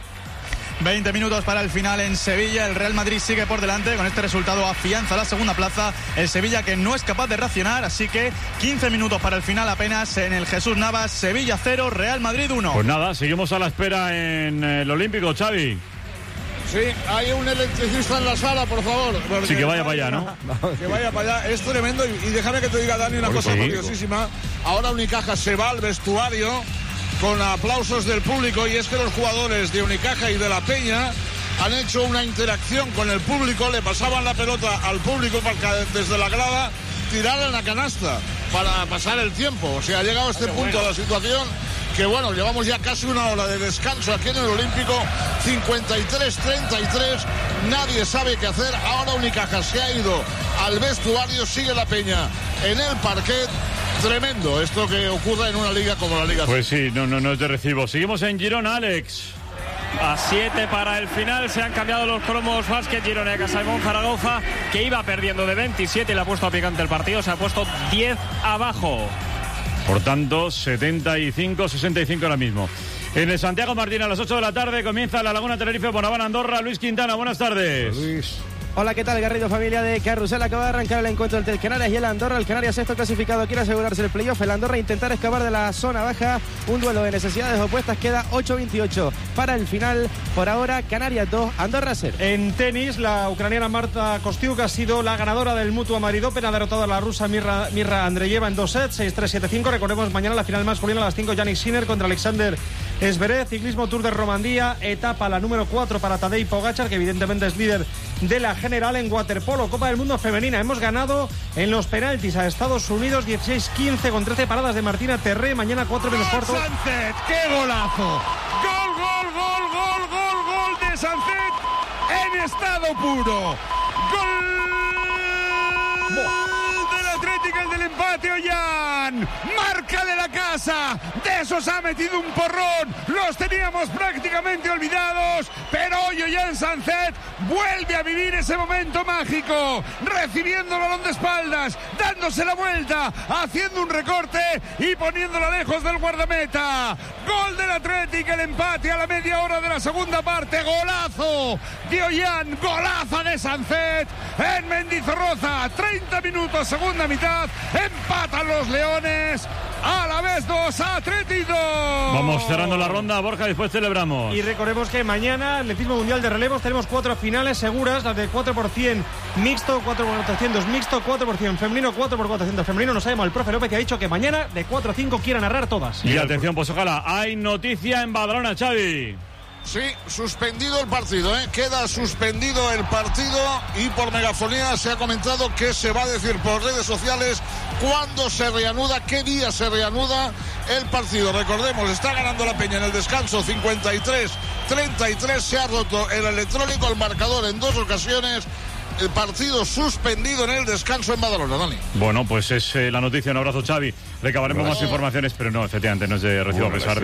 20 minutos para el final en Sevilla. El Real Madrid sigue por delante. Con este resultado afianza la segunda plaza. El Sevilla, que no es capaz de reaccionar. Así que 15 minutos para el final apenas en el Jesús Navas. Sevilla 0, Real Madrid 1. Pues nada, seguimos a la espera en el Olímpico, Xavi. Sí, hay un electricista en la sala, por favor. Sí, que vaya para allá, ¿no? Que vaya para allá. Es tremendo. Y déjame que te diga, Dani, una cosa curiosísima. Ahora Unicaja se va al vestuario con aplausos del público, y es que los jugadores de Unicaja y de La Peña han hecho una interacción con el público, le pasaban la pelota al público para que desde la grada tiraran la canasta para pasar el tiempo. O sea, ha llegado a este punto la situación que, bueno, llevamos ya casi una hora de descanso aquí en el Olímpico, 53-33, nadie sabe qué hacer. Ahora Unicaja se ha ido al vestuario, sigue La Peña en el parquet. Tremendo esto que ocurra en una liga como la Liga. Pues sí, no es de recibo. Seguimos en Girona, Alex. A 7 para el final, se han cambiado los cromos. Vázquez, Girona, Casaimón, Zaragoza, que iba perdiendo de 27 y le ha puesto a picante el partido, se ha puesto 10 abajo. Por tanto, 75-65 ahora mismo. En el Santiago Martín a las 8 de la tarde comienza la Laguna Tenerife, Bonaván, Andorra. Luis Quintana, buenas tardes. Luis. Hola, ¿qué tal, Garrido, familia de Carrusel? Acaba de arrancar el encuentro entre el Canarias y el Andorra. El Canarias, sexto clasificado, quiere asegurarse el playoff. El Andorra intentar escapar de la zona baja. Un duelo de necesidades opuestas. Queda 8-28 para el final. Por ahora, Canarias 2, Andorra 0. En tenis, la ucraniana Marta Kostyuk ha sido la ganadora del Mutua Madrid Open. Ha derrotado a la rusa Mirra Andreeva en 2 sets, 6-3, 7-5. Recordemos, mañana la final masculina a las 5, Yannick Sinner contra Alexander Zverev. Ciclismo, Tour de Romandía, etapa la número 4 para Tadej Pogačar, que evidentemente es líder de la general. En waterpolo, Copa del Mundo femenina, hemos ganado en los penaltis a Estados Unidos 16-15 con 13 paradas de Martina Terré. Mañana 4 menos cuarto. Sánchez, ¡qué golazo! Gol de Sánchez en estado puro. Gol del Atlético, el del empate, Ollán. Marca de la casa. De esos ha metido un porrón. Los teníamos prácticamente olvidados. Pero hoy Ollán Sánchez vuelve a vivir ese momento mágico. Recibiendo el balón de espaldas. Dándose la vuelta. Haciendo un recorte y poniéndola lejos del guardameta. Gol del Atlético, el empate a la media hora de la segunda parte. Golazo de Ollán. Golazo de Sánchez en Mendizorroza. 30 minutos, segunda mitad. Empatan los Leones. A la vez 2, Atlético. Vamos cerrando la ronda, Borja, después celebramos. Y recordemos que mañana, atletismo mundial de relevos, tenemos 4 finales seguras, las de 4% mixto, 4x400 mixto, 4% femenino, 4x400 femenino. Nos ha llamado el profe López, que ha dicho que mañana de 4 a 5 quiera narrar todas. Y atención, pues ojalá, hay noticia en Badalona, Xavi. Sí, suspendido el partido, queda suspendido el partido y por megafonía se ha comentado que se va a decir por redes sociales cuándo se reanuda, qué día se reanuda el partido. Recordemos, está ganando la Peña en el descanso 53-33, se ha roto el electrónico, el marcador en 2 ocasiones. El partido suspendido en el descanso en Badalona, Dani. Bueno, pues es la noticia. Un abrazo, Xavi. Recabaremos más informaciones, pero no, efectivamente, no es de recibo, a pesar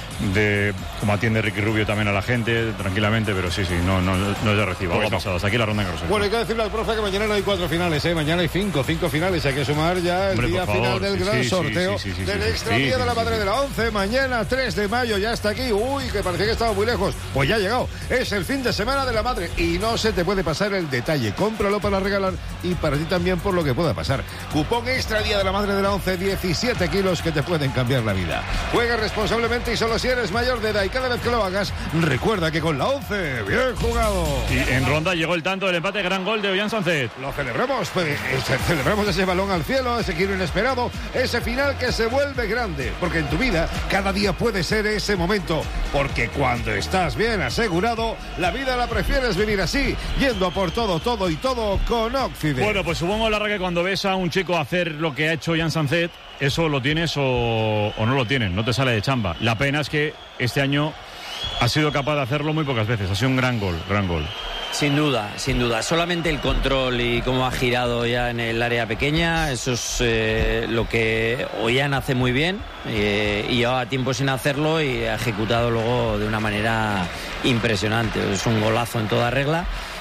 de cómo atiende Ricky Rubio también a la gente, tranquilamente, pero sí, no es de recibo. Algo ha pasado. Hasta aquí la ronda en Carrusel. Bueno, hay que decirle al profe que mañana no hay 4 finales, mañana hay 5 finales. Hay que sumar ya el día final del gran sorteo del extra día de la madre de la 11. Mañana, 3 de mayo, ya está aquí. Uy, que parecía que estaba muy lejos. Pues ya ha llegado. Es el fin de semana de la madre y no se te puede pasar el detalle. Cómpralo para regalar y para ti también por lo que pueda pasar. Cupón extra día de la madre de la 11, 17 kilos que te pueden cambiar la vida. Juega responsablemente y solo si eres mayor de edad, y cada vez que lo hagas, recuerda que con la 11, bien jugado. Y en ronda llegó el tanto del empate, gran gol de Ollán Sánchez. Lo celebramos, celebramos ese balón al cielo, ese giro inesperado, ese final que se vuelve grande, porque en tu vida cada día puede ser ese momento, porque cuando estás bien asegurado, la vida la prefieres vivir así, yendo por todo y todo con Occident. Bueno, pues supongo, Larra, que cuando ves a un chico hacer lo que ha hecho Ollán Sánchez, eso lo tienes o no lo tienes, no te sale de chamba. La pena es que este año ha sido capaz de hacerlo muy pocas veces. Ha sido un gran gol. Sin duda. Solamente el control y cómo ha girado ya en el área pequeña, eso es lo que Ollán hace muy bien y llevaba tiempo sin hacerlo y ha ejecutado luego de una manera impresionante. Es un golazo en toda regla.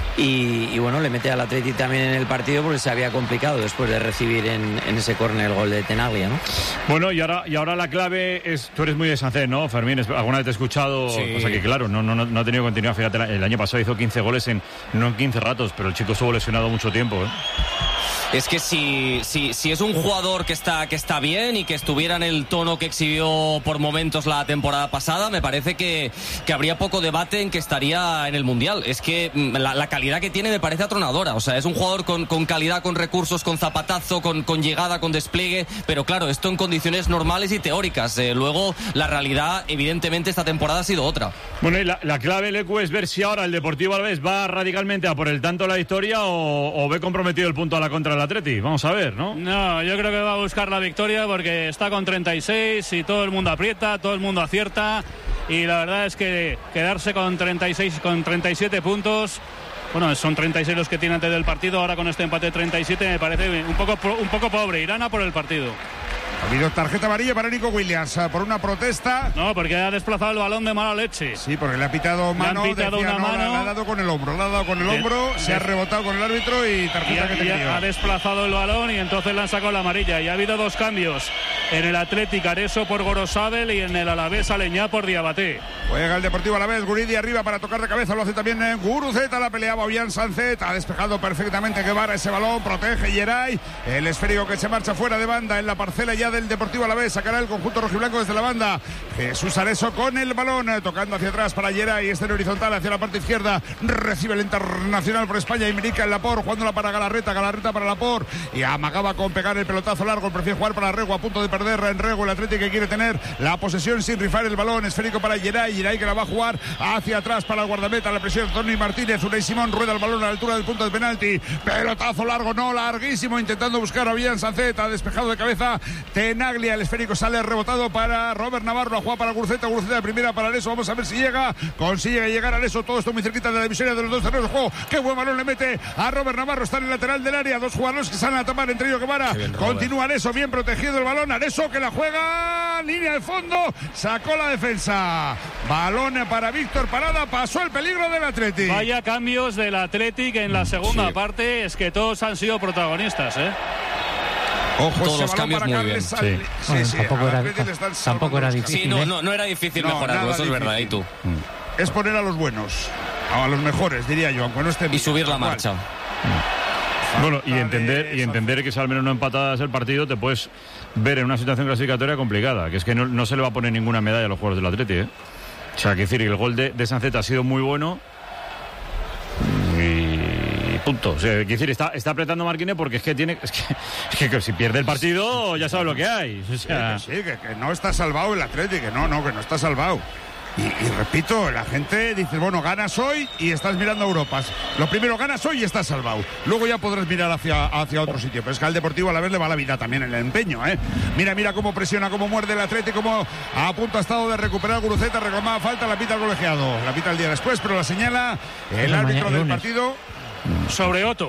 Y bueno, le mete al Atleti también en el partido porque se había complicado después de recibir en ese córner el gol de Tenaglia, ¿no? Bueno, y ahora la clave es, tú eres muy de Sánchez, ¿no, Fermín? ¿Alguna vez te he escuchado? Sí. O sea que claro, no ha tenido continuidad. Fíjate, el año pasado hizo 15 goles no en 15 ratos, pero el chico estuvo lesionado mucho tiempo, Es que si es un jugador que está bien y que estuviera en el tono que exhibió por momentos la temporada pasada, me parece que habría poco debate en que estaría en el Mundial. Es que la calidad que tiene me parece atronadora. O sea, es un jugador con calidad, con recursos, con zapatazo, con llegada, con despliegue, pero claro, esto en condiciones normales y teóricas. Luego, la realidad, evidentemente, esta temporada ha sido otra. Bueno, y la clave, Lecu, es ver si ahora el Deportivo Alavés va radicalmente a por el tanto la victoria o ve comprometido el punto a la contra del Atleti. Vamos a ver, ¿no? No, yo creo que va a buscar la victoria porque está con 36 y todo el mundo aprieta, todo el mundo acierta y la verdad es que quedarse con 36, con 37 puntos, bueno, son 36 los que tiene antes del partido, ahora con este empate 37 me parece un poco pobre. Irán a por el partido. Ha habido tarjeta amarilla para Nico Williams por una protesta. No, porque ha desplazado el balón de mala leche. Sí, porque le ha pitado mano. Le han pitado una mano. Le ha dado con el hombro. Se ha rebotado con el árbitro y tarjeta que tenía. Ha desplazado el balón y entonces le han sacado la amarilla. Y ha habido 2 cambios. En el Athletic, Areso por Gorosabel y en el Alavés, Aleñá por Diabaté. Juega el Deportivo Alavés, Guridi arriba para tocar de cabeza. Lo hace también Guruceta. La peleaba Ollán Sancet. Ha despejado perfectamente Guevara ese balón. Protege Geray. El esférico que se marcha fuera de banda en la parcela ya del Deportivo Alavés. Sacará el conjunto rojiblanco desde la banda. Jesús Areso con el balón, tocando hacia atrás para Geray, este en horizontal hacia la parte izquierda. Recibe el internacional por España, Imerica en Laporte, jugándola para Galarreta para Laporte. Y amagaba con pegar el pelotazo largo. Prefiere jugar para Rego, a punto de perder en Rego. El Atlético que quiere tener la posesión sin rifar el balón. Esférico para Geray que la va a jugar hacia atrás para el guardameta. La presión Tony Martínez. Unai Simón rueda el balón a la altura del punto de penalti. Pelotazo largo, no, larguísimo, intentando buscar a Ollán Sancet. Ha despejado de cabeza Tenaglia. El esférico sale rebotado para Robert Navarro. La juega para Guruceta de primera para Areso. Vamos a ver si llega. Consigue llegar a Areso. Todo esto muy cerquita de la divisoria de los 2 terrenos de juego. Qué buen balón le mete a Robert Navarro. Está en el lateral del área. 2 jugadores que salen a tapar, entre ellos Guevara. Continúa Areso, bien protegido el balón. Areso que la juega. Línea de fondo. Sacó la defensa. Balón para Víctor Parada. Pasó el peligro del Athletic. Vaya cambios del Athletic en la segunda parte. Es que todos han sido protagonistas, Ojo, todos los cambios muy bien. Tampoco era difícil. Sí, no era difícil mejorarlo, eso es verdad. ¿Y tú? Es poner a los buenos, a los mejores, diría yo, aunque no estén. Y subir la marcha. Bueno, y entender que si al menos no empatadas el partido, te puedes ver en una situación clasificatoria complicada, que es que no se le va a poner ninguna medalla a los jugadores del Atleti, O sea, que decir, el gol de Sancet ha sido muy bueno. Y punto. O sea, quiero decir, está apretando Marquinhos porque es que si pierde el partido ya sabe lo que hay. O sea, que no está salvado el Atlético, que no está salvado. Y repito, la gente dice, bueno, ganas hoy y estás mirando a Europa. Lo primero, ganas hoy y estás salvado. Luego ya podrás mirar hacia otro sitio. Pero es que al Deportivo Alavés le va la vida también en el empeño, Mira cómo presiona, cómo muerde el Atlético, cómo a punto ha estado de recuperar Guruceta, reclamaba falta, la pita el colegiado. La pita el día después, pero la señala el árbitro del partido sobre Otto.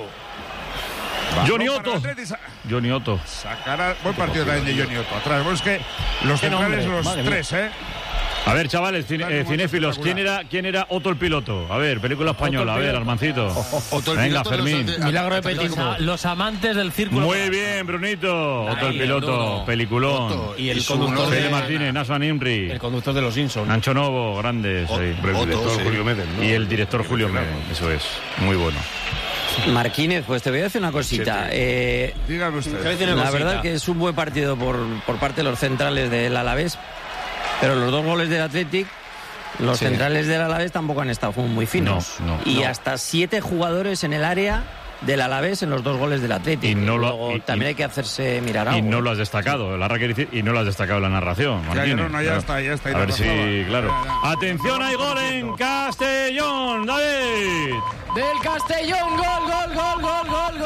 Johnny Otto. Sacará buen partido también de Johnny Otto. Atrás, bueno, es que los centrales, los 3, A ver, chavales, cinéfilos, ¿quién era Otto el piloto? A ver, película española, a ver, Armancito. Venga, Fermín. Milagro de Petiso. Los amantes del círculo. Muy bien, Brunito. Otto el piloto, peliculón. Y el conductor de Martínez, Nasman Imri. El conductor de Los Simpsons. Ancho Novo, grandes. El director Julio Meden, ¿no? Y el director Julio Meden, eso es, muy bueno. Marquínez, pues te voy a decir una cosita. Dígame usted. La verdad que es un buen partido por parte de los centrales del Alavés. Pero los 2 goles del Athletic, los centrales del Alavés tampoco han estado muy finos. Y hasta 7 jugadores en el área del Alavés en los 2 goles del Athletic. También hay que hacerse mirar algo. Y no lo has destacado, y no lo has destacado en la narración, Martínez. Ya está. A ver si, claro. Atención, hay gol en Castellón, David. Del Castellón, gol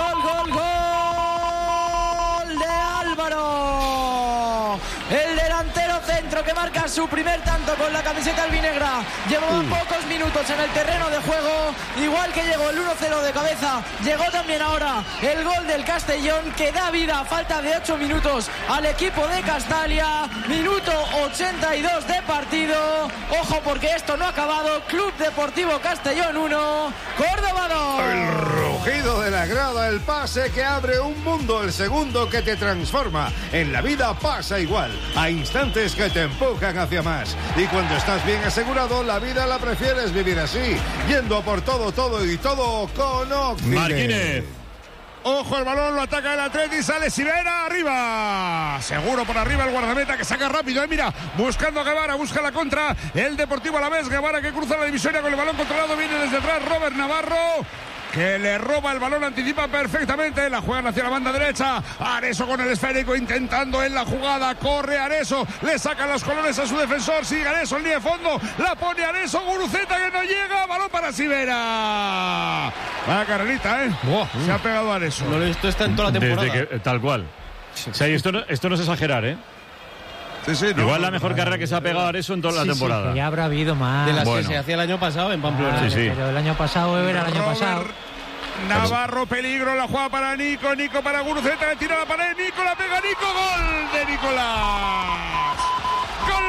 de Álvaro. El delantero centro que marca su primer tanto con la camiseta albinegra. Llevó pocos minutos en el terreno de juego, igual que llegó el 1-0 de cabeza. Llegó también ahora el gol del Castellón, que da vida a falta de 8 minutos al equipo de Castalia. Minuto 82 de partido. Ojo, porque esto no ha acabado. Club Deportivo Castellón 1, Córdoba 2. El rugido de la grada, el pase que abre un mundo, el segundo que te transforma. En la vida pasa igual. Hay instantes que te empujan hacia más. Y cuando estás bien asegurado, la vida la prefieres vivir así. Yendo por todo con Octile. Marquínez. Ojo, el balón lo ataca el Atleti, sale Sivera, arriba. Seguro por arriba el guardameta que saca rápido, mira, buscando a Guevara, busca la contra. El Deportivo Alavés, Guevara que cruza la divisoria con el balón controlado, viene desde atrás Robert Navarro, que le roba el balón, anticipa perfectamente, la juegan hacia la banda derecha. Areso con el esférico intentando en la jugada, corre Areso, le sacan los colores a su defensor, sigue Areso en línea de fondo, la pone Areso, Guruceta que no llega, balón para Sivera. Vaya carrerita, se ha pegado Areso. Esto está en toda la temporada. Tal cual. O sea, esto no es exagerar, Igual la mejor carrera que se ha pegado Areso en toda la temporada. Sí, ya habrá habido más. De las que se hacía el año pasado en Pamplona. Pero el año pasado era el año pasado. Navarro, peligro, la juega para Nico, Nico para Guruceta, le tira la pared, Nico la pega, Nico, gol de Nicolás. Gol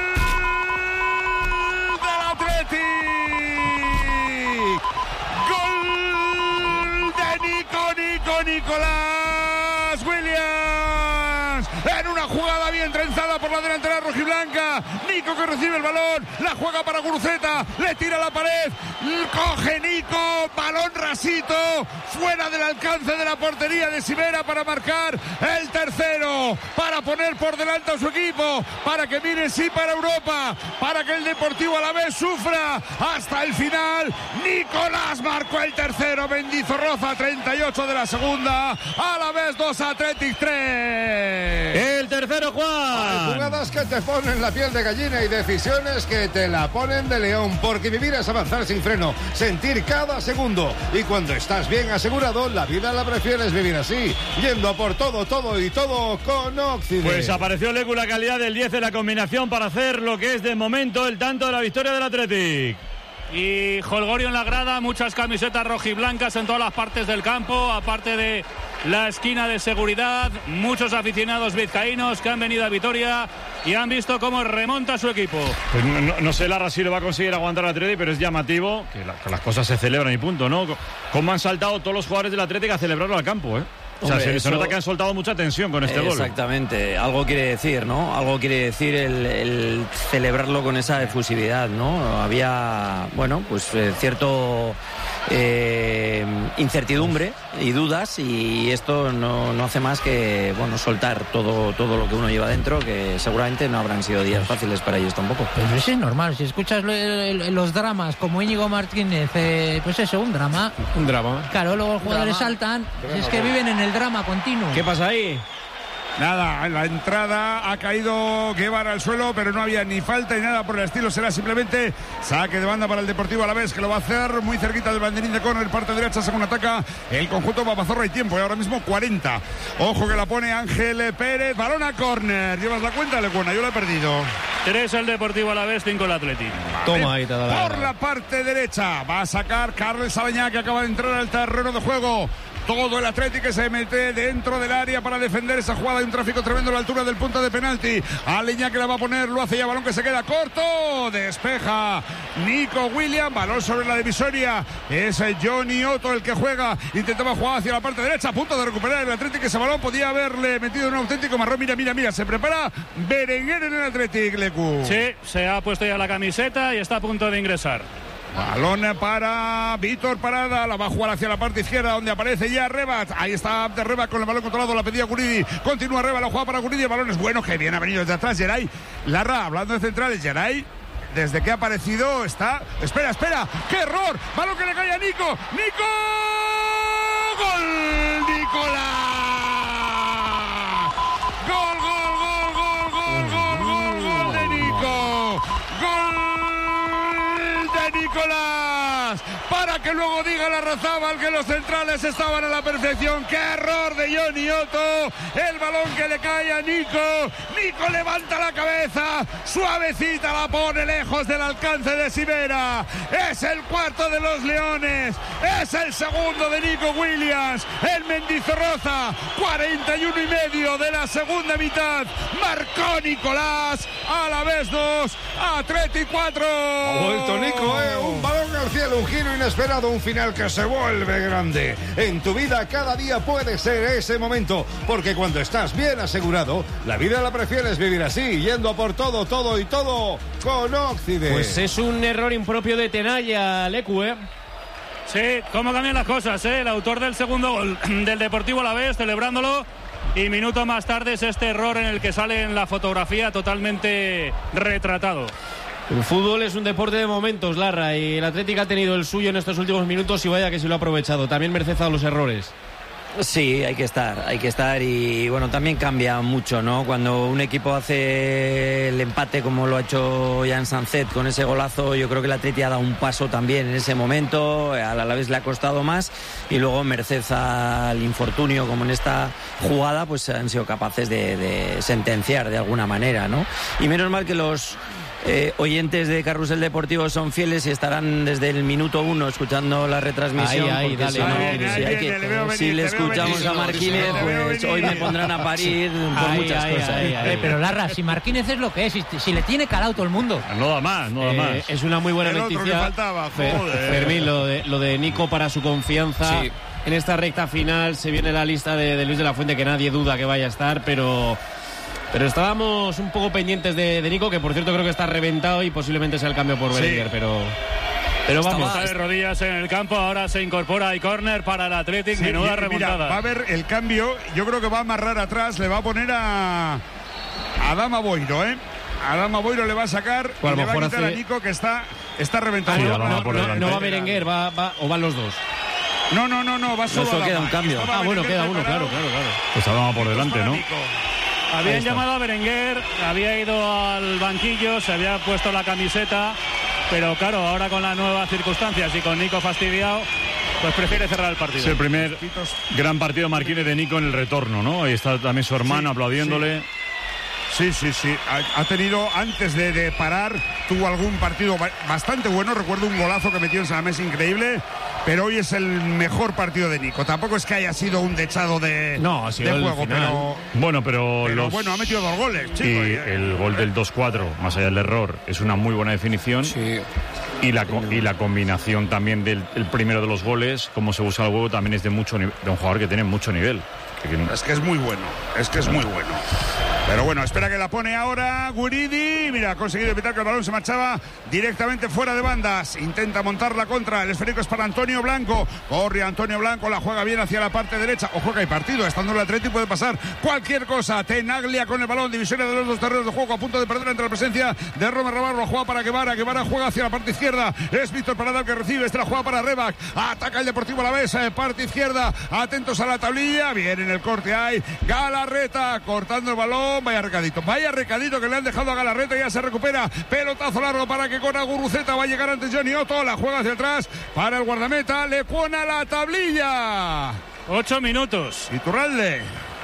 del Athletic. Gol de Nicolás Williams. En una jugada bien trenzada por la delantera rojiblanca. Nico que recibe el balón, la juega para Guruceta, le tira la pared, coge Nico, balón rasito, fuera del alcance de la portería de Sivera para marcar el tercero, para poner por delante a su equipo, para que mire sí para Europa, para que el Deportivo Alavés sufra hasta el final. Nicolás marcó el tercero, Mendizorroza 38 de la segunda, Alavés 2, Athletic 3. El tercero, Juan. Hay jugadas que te ponen la piel de gallina y decisiones que te la ponen de león, porque vivir es avanzar sin freno, sentir cada segundo, y cuando estás bien asegurado, la vida la prefieres vivir así, yendo a por todo, todo y todo con Occident. Pues apareció Lecu, la calidad del 10 en la combinación para hacer lo que es de momento el tanto de la victoria del Athletic. Y Holgorio en la grada, muchas camisetas rojiblancas en todas las partes del campo, aparte de la esquina de seguridad, muchos aficionados vizcaínos que han venido a Vitoria y han visto cómo remonta su equipo. Pues no sé, Lara, si lo va a conseguir aguantar el Athletic, pero es llamativo que las cosas se celebran y punto, ¿no? Cómo han saltado todos los jugadores del Athletic a celebrarlo al campo, ¿eh? O sea, Hombre, se nota que han soltado mucha tensión con este gol. Exactamente, algo quiere decir, ¿no? Algo quiere decir el celebrarlo con esa efusividad, ¿no? Había, bueno, pues cierto incertidumbre y dudas, y esto no hace más que, bueno, soltar todo lo que uno lleva dentro, que seguramente no habrán sido días fáciles para ellos tampoco. Pero eso es normal, si escuchas los dramas como Íñigo Martínez, pues eso, un drama. Un drama. Claro, luego los jugadores saltan, si es que viven en el drama continuo. ¿Qué pasa ahí? Nada, en la entrada ha caído Guevara al suelo, pero no había ni falta ni nada por el estilo. Será simplemente saque de banda para el Deportivo Alavés, que lo va a hacer muy cerquita del banderín de córner, parte derecha, según ataca el conjunto Papazorra. Y tiempo, y ahora mismo 40. Ojo que la pone Ángel Pérez, balón a córner. ¿Llevas la cuenta, Lecuona? Yo la he perdido. 3 el Deportivo Alavés, 5 el Athletic. Toma ahí, te da la... Por la parte derecha va a sacar Carles Sabañá, que acaba de entrar al terreno de juego. Todo el Athletic que se mete dentro del área para defender esa jugada. Hay un tráfico tremendo a la altura del punto de penalti. Aleña que la va a poner, lo hace ya, balón que se queda corto. Despeja Nico Williams, balón sobre la divisoria. Es Johnny Otto el que juega. Intentaba jugar hacia la parte derecha, a punto de recuperar el Athletic. Ese balón podía haberle metido un auténtico marrón. Mira, se prepara Berenguer en el Athletic, Lecu. Sí, se ha puesto ya la camiseta y está a punto de ingresar. Balón para Víctor Parada, la va a jugar hacia la parte izquierda donde aparece ya Rebat. Ahí está Abde Rebat con el balón controlado, la pedía Guridi. Continúa Rebat, la juega para Guridi, el balón es bueno, que bien ha venido desde atrás Geray. Larra, hablando de centrales, Geray, desde que ha aparecido está... Espera, ¡qué error! Balón que le cae a Nico. ¡Nico! ¡Gol! ¡Nicolás! ¡Gol de Nico! ¡Gol de Nicolás! Para que luego diga la Larrazábal que los centrales estaban a la perfección. ¡Qué error de Johnny Otto! El balón que le cae a Nico. Nico levanta la cabeza, suavecita la pone lejos del alcance de Sivera. Es el cuarto de los Leones. Es el segundo de Nico Williams. El Mendizorroza, 41,5 de la segunda mitad. Marcó Nicolás. Alavés 2, Athletic 4. Ha vuelto Nico, un balón al cielo, un giro inesperado, un final que se vuelve grande. En tu vida cada día puede ser ese momento, porque cuando estás bien asegurado, la vida la prefieres vivir así, yendo a por todo, todo y todo con Occident. Pues es un error impropio de Tenaya, Lecu, Sí, cómo cambian las cosas, El autor del segundo gol del Deportivo Alavés celebrándolo, y minuto más tarde es este error en el que sale en la fotografía totalmente retratado. El fútbol es un deporte de momentos, Larra, y el Atlético ha tenido el suyo en estos últimos minutos y vaya que se lo ha aprovechado. También merece a los errores. Sí, hay que estar y bueno, también cambia mucho, ¿no? Cuando un equipo hace el empate como lo ha hecho Jan Sanzet con ese golazo, yo creo que el Atleti ha dado un paso también en ese momento, al Alavés le ha costado más y luego merced al infortunio como en esta jugada, pues han sido capaces de sentenciar de alguna manera, ¿no? Y menos mal que los oyentes de Carrusel Deportivo son fieles y estarán desde el minuto 1 escuchando la retransmisión. Si le escuchamos a Marquínez, pues hoy me pondrán a parir por muchas cosas. Pero Larra, si Marquínez es lo que es, si le tiene calado todo el mundo. No da más. Es una muy buena noticia. Fermín, lo de Nico para su confianza. Sí. En esta recta final se viene la lista de Luis de la Fuente, que nadie duda que vaya a estar, pero estábamos un poco pendientes de Nico, que por cierto creo que está reventado y posiblemente sea el cambio por Berenguer, pero vamos. Está de rodillas en el campo, ahora se incorpora y córner para el Athletic, menuda remontada. Mira, va a haber el cambio, yo creo que va a amarrar atrás, le va a poner a Adama Boiro, Adama Boiro le va a sacar y le va a quitar a Nico, que está reventado. No va Berenguer, o van los dos. No, va solo Adama. Queda un cambio. Queda uno, claro. Pues Adama por delante, ¿no? Habían llamado a Berenguer, había ido al banquillo, se había puesto la camiseta, pero claro, ahora con las nuevas circunstancias y con Nico fastidiado, pues prefiere cerrar el partido. Es el primer gran partido Marquínez de Nico en el retorno, ¿no? Ahí está también su hermano aplaudiéndole. Sí. Ha tenido, antes de parar, tuvo algún partido bastante bueno. Recuerdo un golazo que metió en San Mamés increíble, pero hoy es el mejor partido de Nico. Tampoco es que haya sido un dechado de juego, pero ha metido 2 goles, chico. Y el gol del 2-4, más allá del error, es una muy buena definición. Sí. Y la combinación también del primero de los goles, cómo se usa el juego, también es de un jugador que tiene mucho nivel. Es que es muy bueno. Pero bueno, espera que la pone ahora Guridi. Mira, ha conseguido evitar que el balón se marchaba directamente fuera de bandas. Intenta montar la contra. El esférico es para Antonio Blanco. Corre Antonio Blanco, la juega bien hacia la parte derecha. Ojo que hay partido. Estando el Atleti puede pasar cualquier cosa. Tenaglia con el balón. Divisiones de los dos terrenos de juego. A punto de perder ante la presencia de Robert Navarro. Juega para Guevara. Guevara juega hacia la parte izquierda. Es Víctor Parada el que recibe. Esta la juega para Rebac. Ataca el Deportivo Alavés. Parte izquierda. Atentos a la tablilla. Bien en el corte hay Galarreta cortando el balón. Vaya recadito que le han dejado a Galarreta. Ya se recupera. Pelotazo largo para que corra Guruceta. Va a llegar antes Johnny Otto. La juega hacia atrás para el guardameta. Le pone a la tablilla. 8 minutos. Iturralde.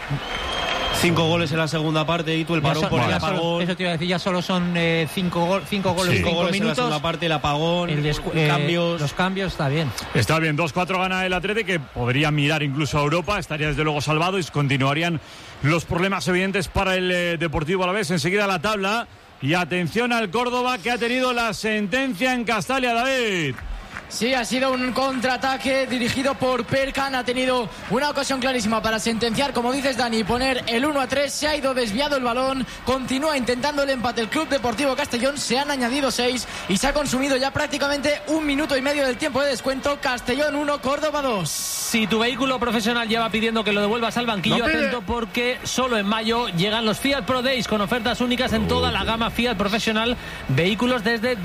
5 goles en la segunda parte y tú el parón por el apagón. Eso te iba a decir, ya solo son 5 goles en 5 minutos. En la segunda parte, el apagón, cambios. Los cambios está bien. Está bien, 2-4 gana el Atleti, que podría mirar incluso a Europa, estaría desde luego salvado y continuarían los problemas evidentes para el Deportivo Alavés. Enseguida la tabla y atención al Córdoba, que ha tenido la sentencia en Castalia, David. Sí, ha sido un contraataque dirigido por Perkan. Ha tenido una ocasión clarísima para sentenciar, como dices, Dani, poner el 1-3. Se ha ido desviado el balón. Continúa intentando el empate el Club Deportivo Castellón. Se han añadido 6 y se ha consumido ya prácticamente 1 minuto y medio del tiempo de descuento. Castellón 1, Córdoba 2. Si tu vehículo profesional lleva pidiendo que lo devuelvas al banquillo, atento, porque solo en mayo llegan los Fiat Pro Days con ofertas únicas en toda la gama Fiat profesional. Vehículos desde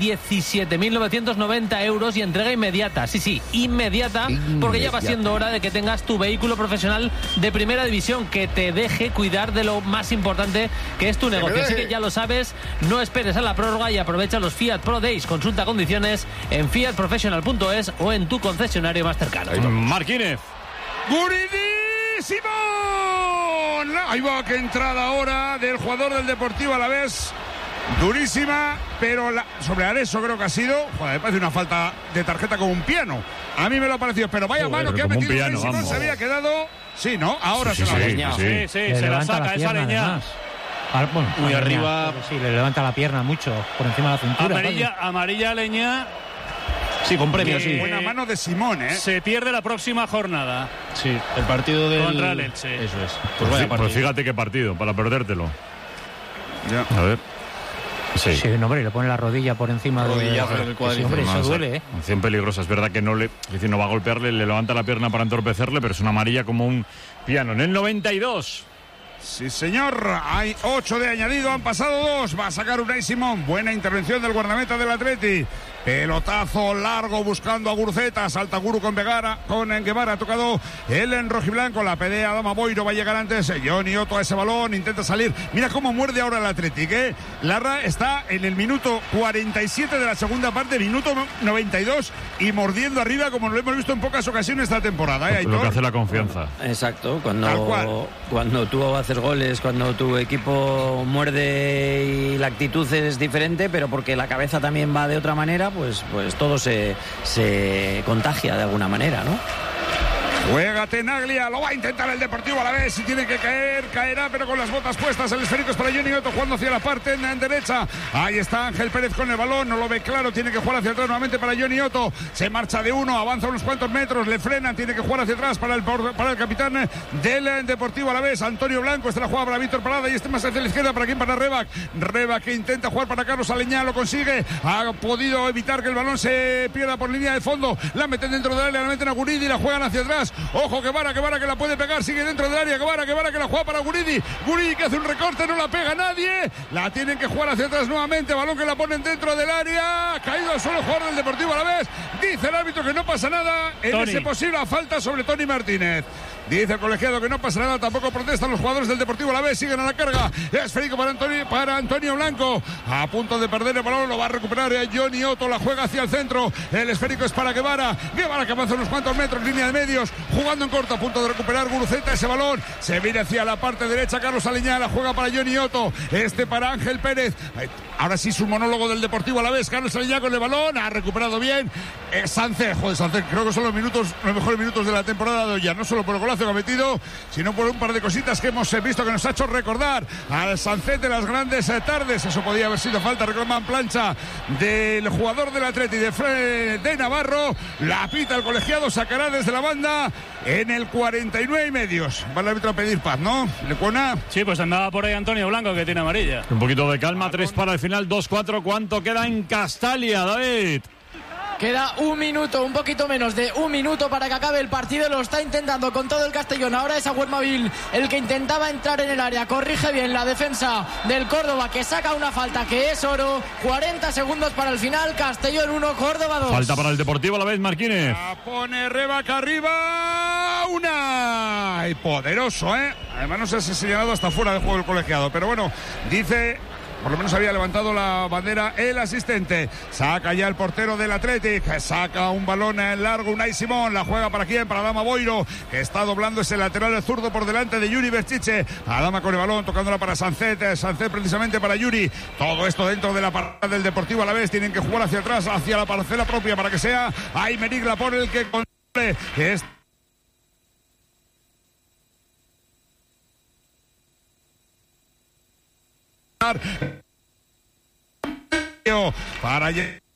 17.990 euros y entrega inmediata, inmediata, porque ya va siendo hora de que tengas tu vehículo profesional de primera división, que te deje cuidar de lo más importante, que es tu negocio. Así que ya lo sabes, no esperes a la prórroga y aprovecha los Fiat Pro Days. Consulta condiciones en fiatprofessional.es o en tu concesionario más cercano. Marquínez. Guridi Simón. Ahí va, que entrada ahora del jugador del Deportivo Alavés. Durísima, pero sobre Areso creo que ha sido. Joder, me parece una falta de tarjeta como un piano. A mí me lo ha parecido, pero vaya mano que ha metido. Piano, Simón se había quedado. Sí, ¿no? Ahora se la ha leñado. Sí, se la saca esa leña. Muy arriba. Sí, le levanta la pierna mucho por encima de la cintura. Amarilla leña. Sí, con premio, sí. Buena mano de Simón, ¿eh? Se pierde la próxima jornada. Sí, el partido del... Contra el Elche. Eso es. Pues fíjate qué partido, para perdértelo. Ya. A ver. Sí, no, hombre, le pone la rodilla por encima del cuadril. Hombre, eso duele, ¿eh? Acción peligrosa. Es verdad que no va a golpearle, le levanta la pierna para entorpecerle, pero es una amarilla como un piano. En el 92. Sí, señor. Hay 8 de añadido, han pasado 2. Va a sacar Unai Simón. Buena intervención del guardameta del Atleti. Pelotazo largo buscando a Guruceta. Salta Guru con Guevara. Ha tocado él en rojiblanco. La pelea Adama Boiro. Va a llegar antes Johnny Otto a ese balón. Intenta salir. Mira cómo muerde ahora el Athletic, ¿eh? Larra está en el minuto 47 de la segunda parte. Minuto 92. Y mordiendo arriba, como lo hemos visto en pocas ocasiones esta temporada, ¿eh? Lo que hace la confianza. Exacto. Cuando tú vas haces goles, cuando tu equipo muerde y la actitud es diferente, pero porque la cabeza también va de otra manera, pues todo se contagia de alguna manera, ¿no? Juega Tenaglia, lo va a intentar el Deportivo Alavés. Si tiene que caer, caerá, pero con las botas puestas. El esférico es para Johnny Otto, jugando hacia la parte en derecha. Ahí está Ángel Pérez con el balón, no lo ve claro, tiene que jugar hacia atrás nuevamente para Johnny Otto. Se marcha de uno, avanza unos cuantos metros, le frenan, tiene que jugar hacia atrás para el capitán del Deportivo Alavés, Antonio Blanco. Esta la juega para Víctor Parada y este más hacia la izquierda. ¿Para quién? Para Rebac. Rebac que intenta jugar para Carlos Aleñá, lo consigue. Ha podido evitar que el balón se pierda por línea de fondo. La meten dentro del área, la meten a Guridi y la juegan hacia atrás. Ojo que Vara que la puede pegar, sigue dentro del área. Que Vara que la juega para Guridi que hace un recorte, no la pega nadie. La tienen que jugar hacia atrás nuevamente. Balón que la ponen dentro del área. Caído al suelo el jugador del Deportivo Alavés. Dice el árbitro que no pasa nada en ese posible falta sobre Tony Martínez. Dice el colegiado que no pasa nada, tampoco protestan los jugadores del Deportivo Alavés, siguen a la carga. Esférico para Antonio Blanco, a punto de perder el balón, lo va a recuperar Johnny Otto, la juega hacia el centro. El esférico es para Guevara que avanza unos cuantos metros, línea de medios, jugando en corto, a punto de recuperar Guruceta ese balón. Se viene hacia la parte derecha, Carlos Aleñá, la juega para Johnny Otto, para Ángel Pérez. Ahora sí su monólogo del Deportivo Alavés, Carlos Aleñá con el balón, ha recuperado bien. Sánchez, creo que son los mejores minutos de la temporada de hoy, ya no solo por el golazo que ha metido, sino por un par de cositas que hemos visto que nos ha hecho recordar al Sánchez de las grandes tardes. Eso podía haber sido falta, reclaman plancha del jugador del Atleti de Navarro. La pita el colegiado, sacará desde la banda en el 49 y medios. Va el árbitro a pedir paz, ¿no? ¿Lecuona? Sí, pues andaba por ahí Antonio Blanco, que tiene amarilla. Un poquito de calma, 3 para el final, 2-4. ¿Cuánto queda en Castalia, David? Queda un minuto, un poquito menos de un minuto para que acabe el partido. Lo está intentando con todo el Castellón. Ahora es Agüermavil el que intentaba entrar en el área. Corrige bien la defensa del Córdoba, que saca una falta que es oro. 40 segundos para el final. Castellón 1, Córdoba 2. Falta para el Deportivo Alavés, Marquínez. La pone Rebac arriba. Una. Y poderoso, ¿eh? Además no sé si ha señalado hasta fuera del juego del colegiado. Pero bueno, dice... Por lo menos había levantado la bandera el asistente. Saca ya el portero del Athletic. Saca un balón en largo. Unai Simón. La juega para quién? Para Adama Boiro, que está doblando ese lateral el zurdo por delante de Yuri Berchiche. Adama con el balón, tocándola para Sancet. Sancet precisamente para Yuri. Todo esto dentro de la parada del Deportivo Alavés. Tienen que jugar hacia atrás, hacia la parcela propia, para que sea Aymeric Laporte el que controle. Para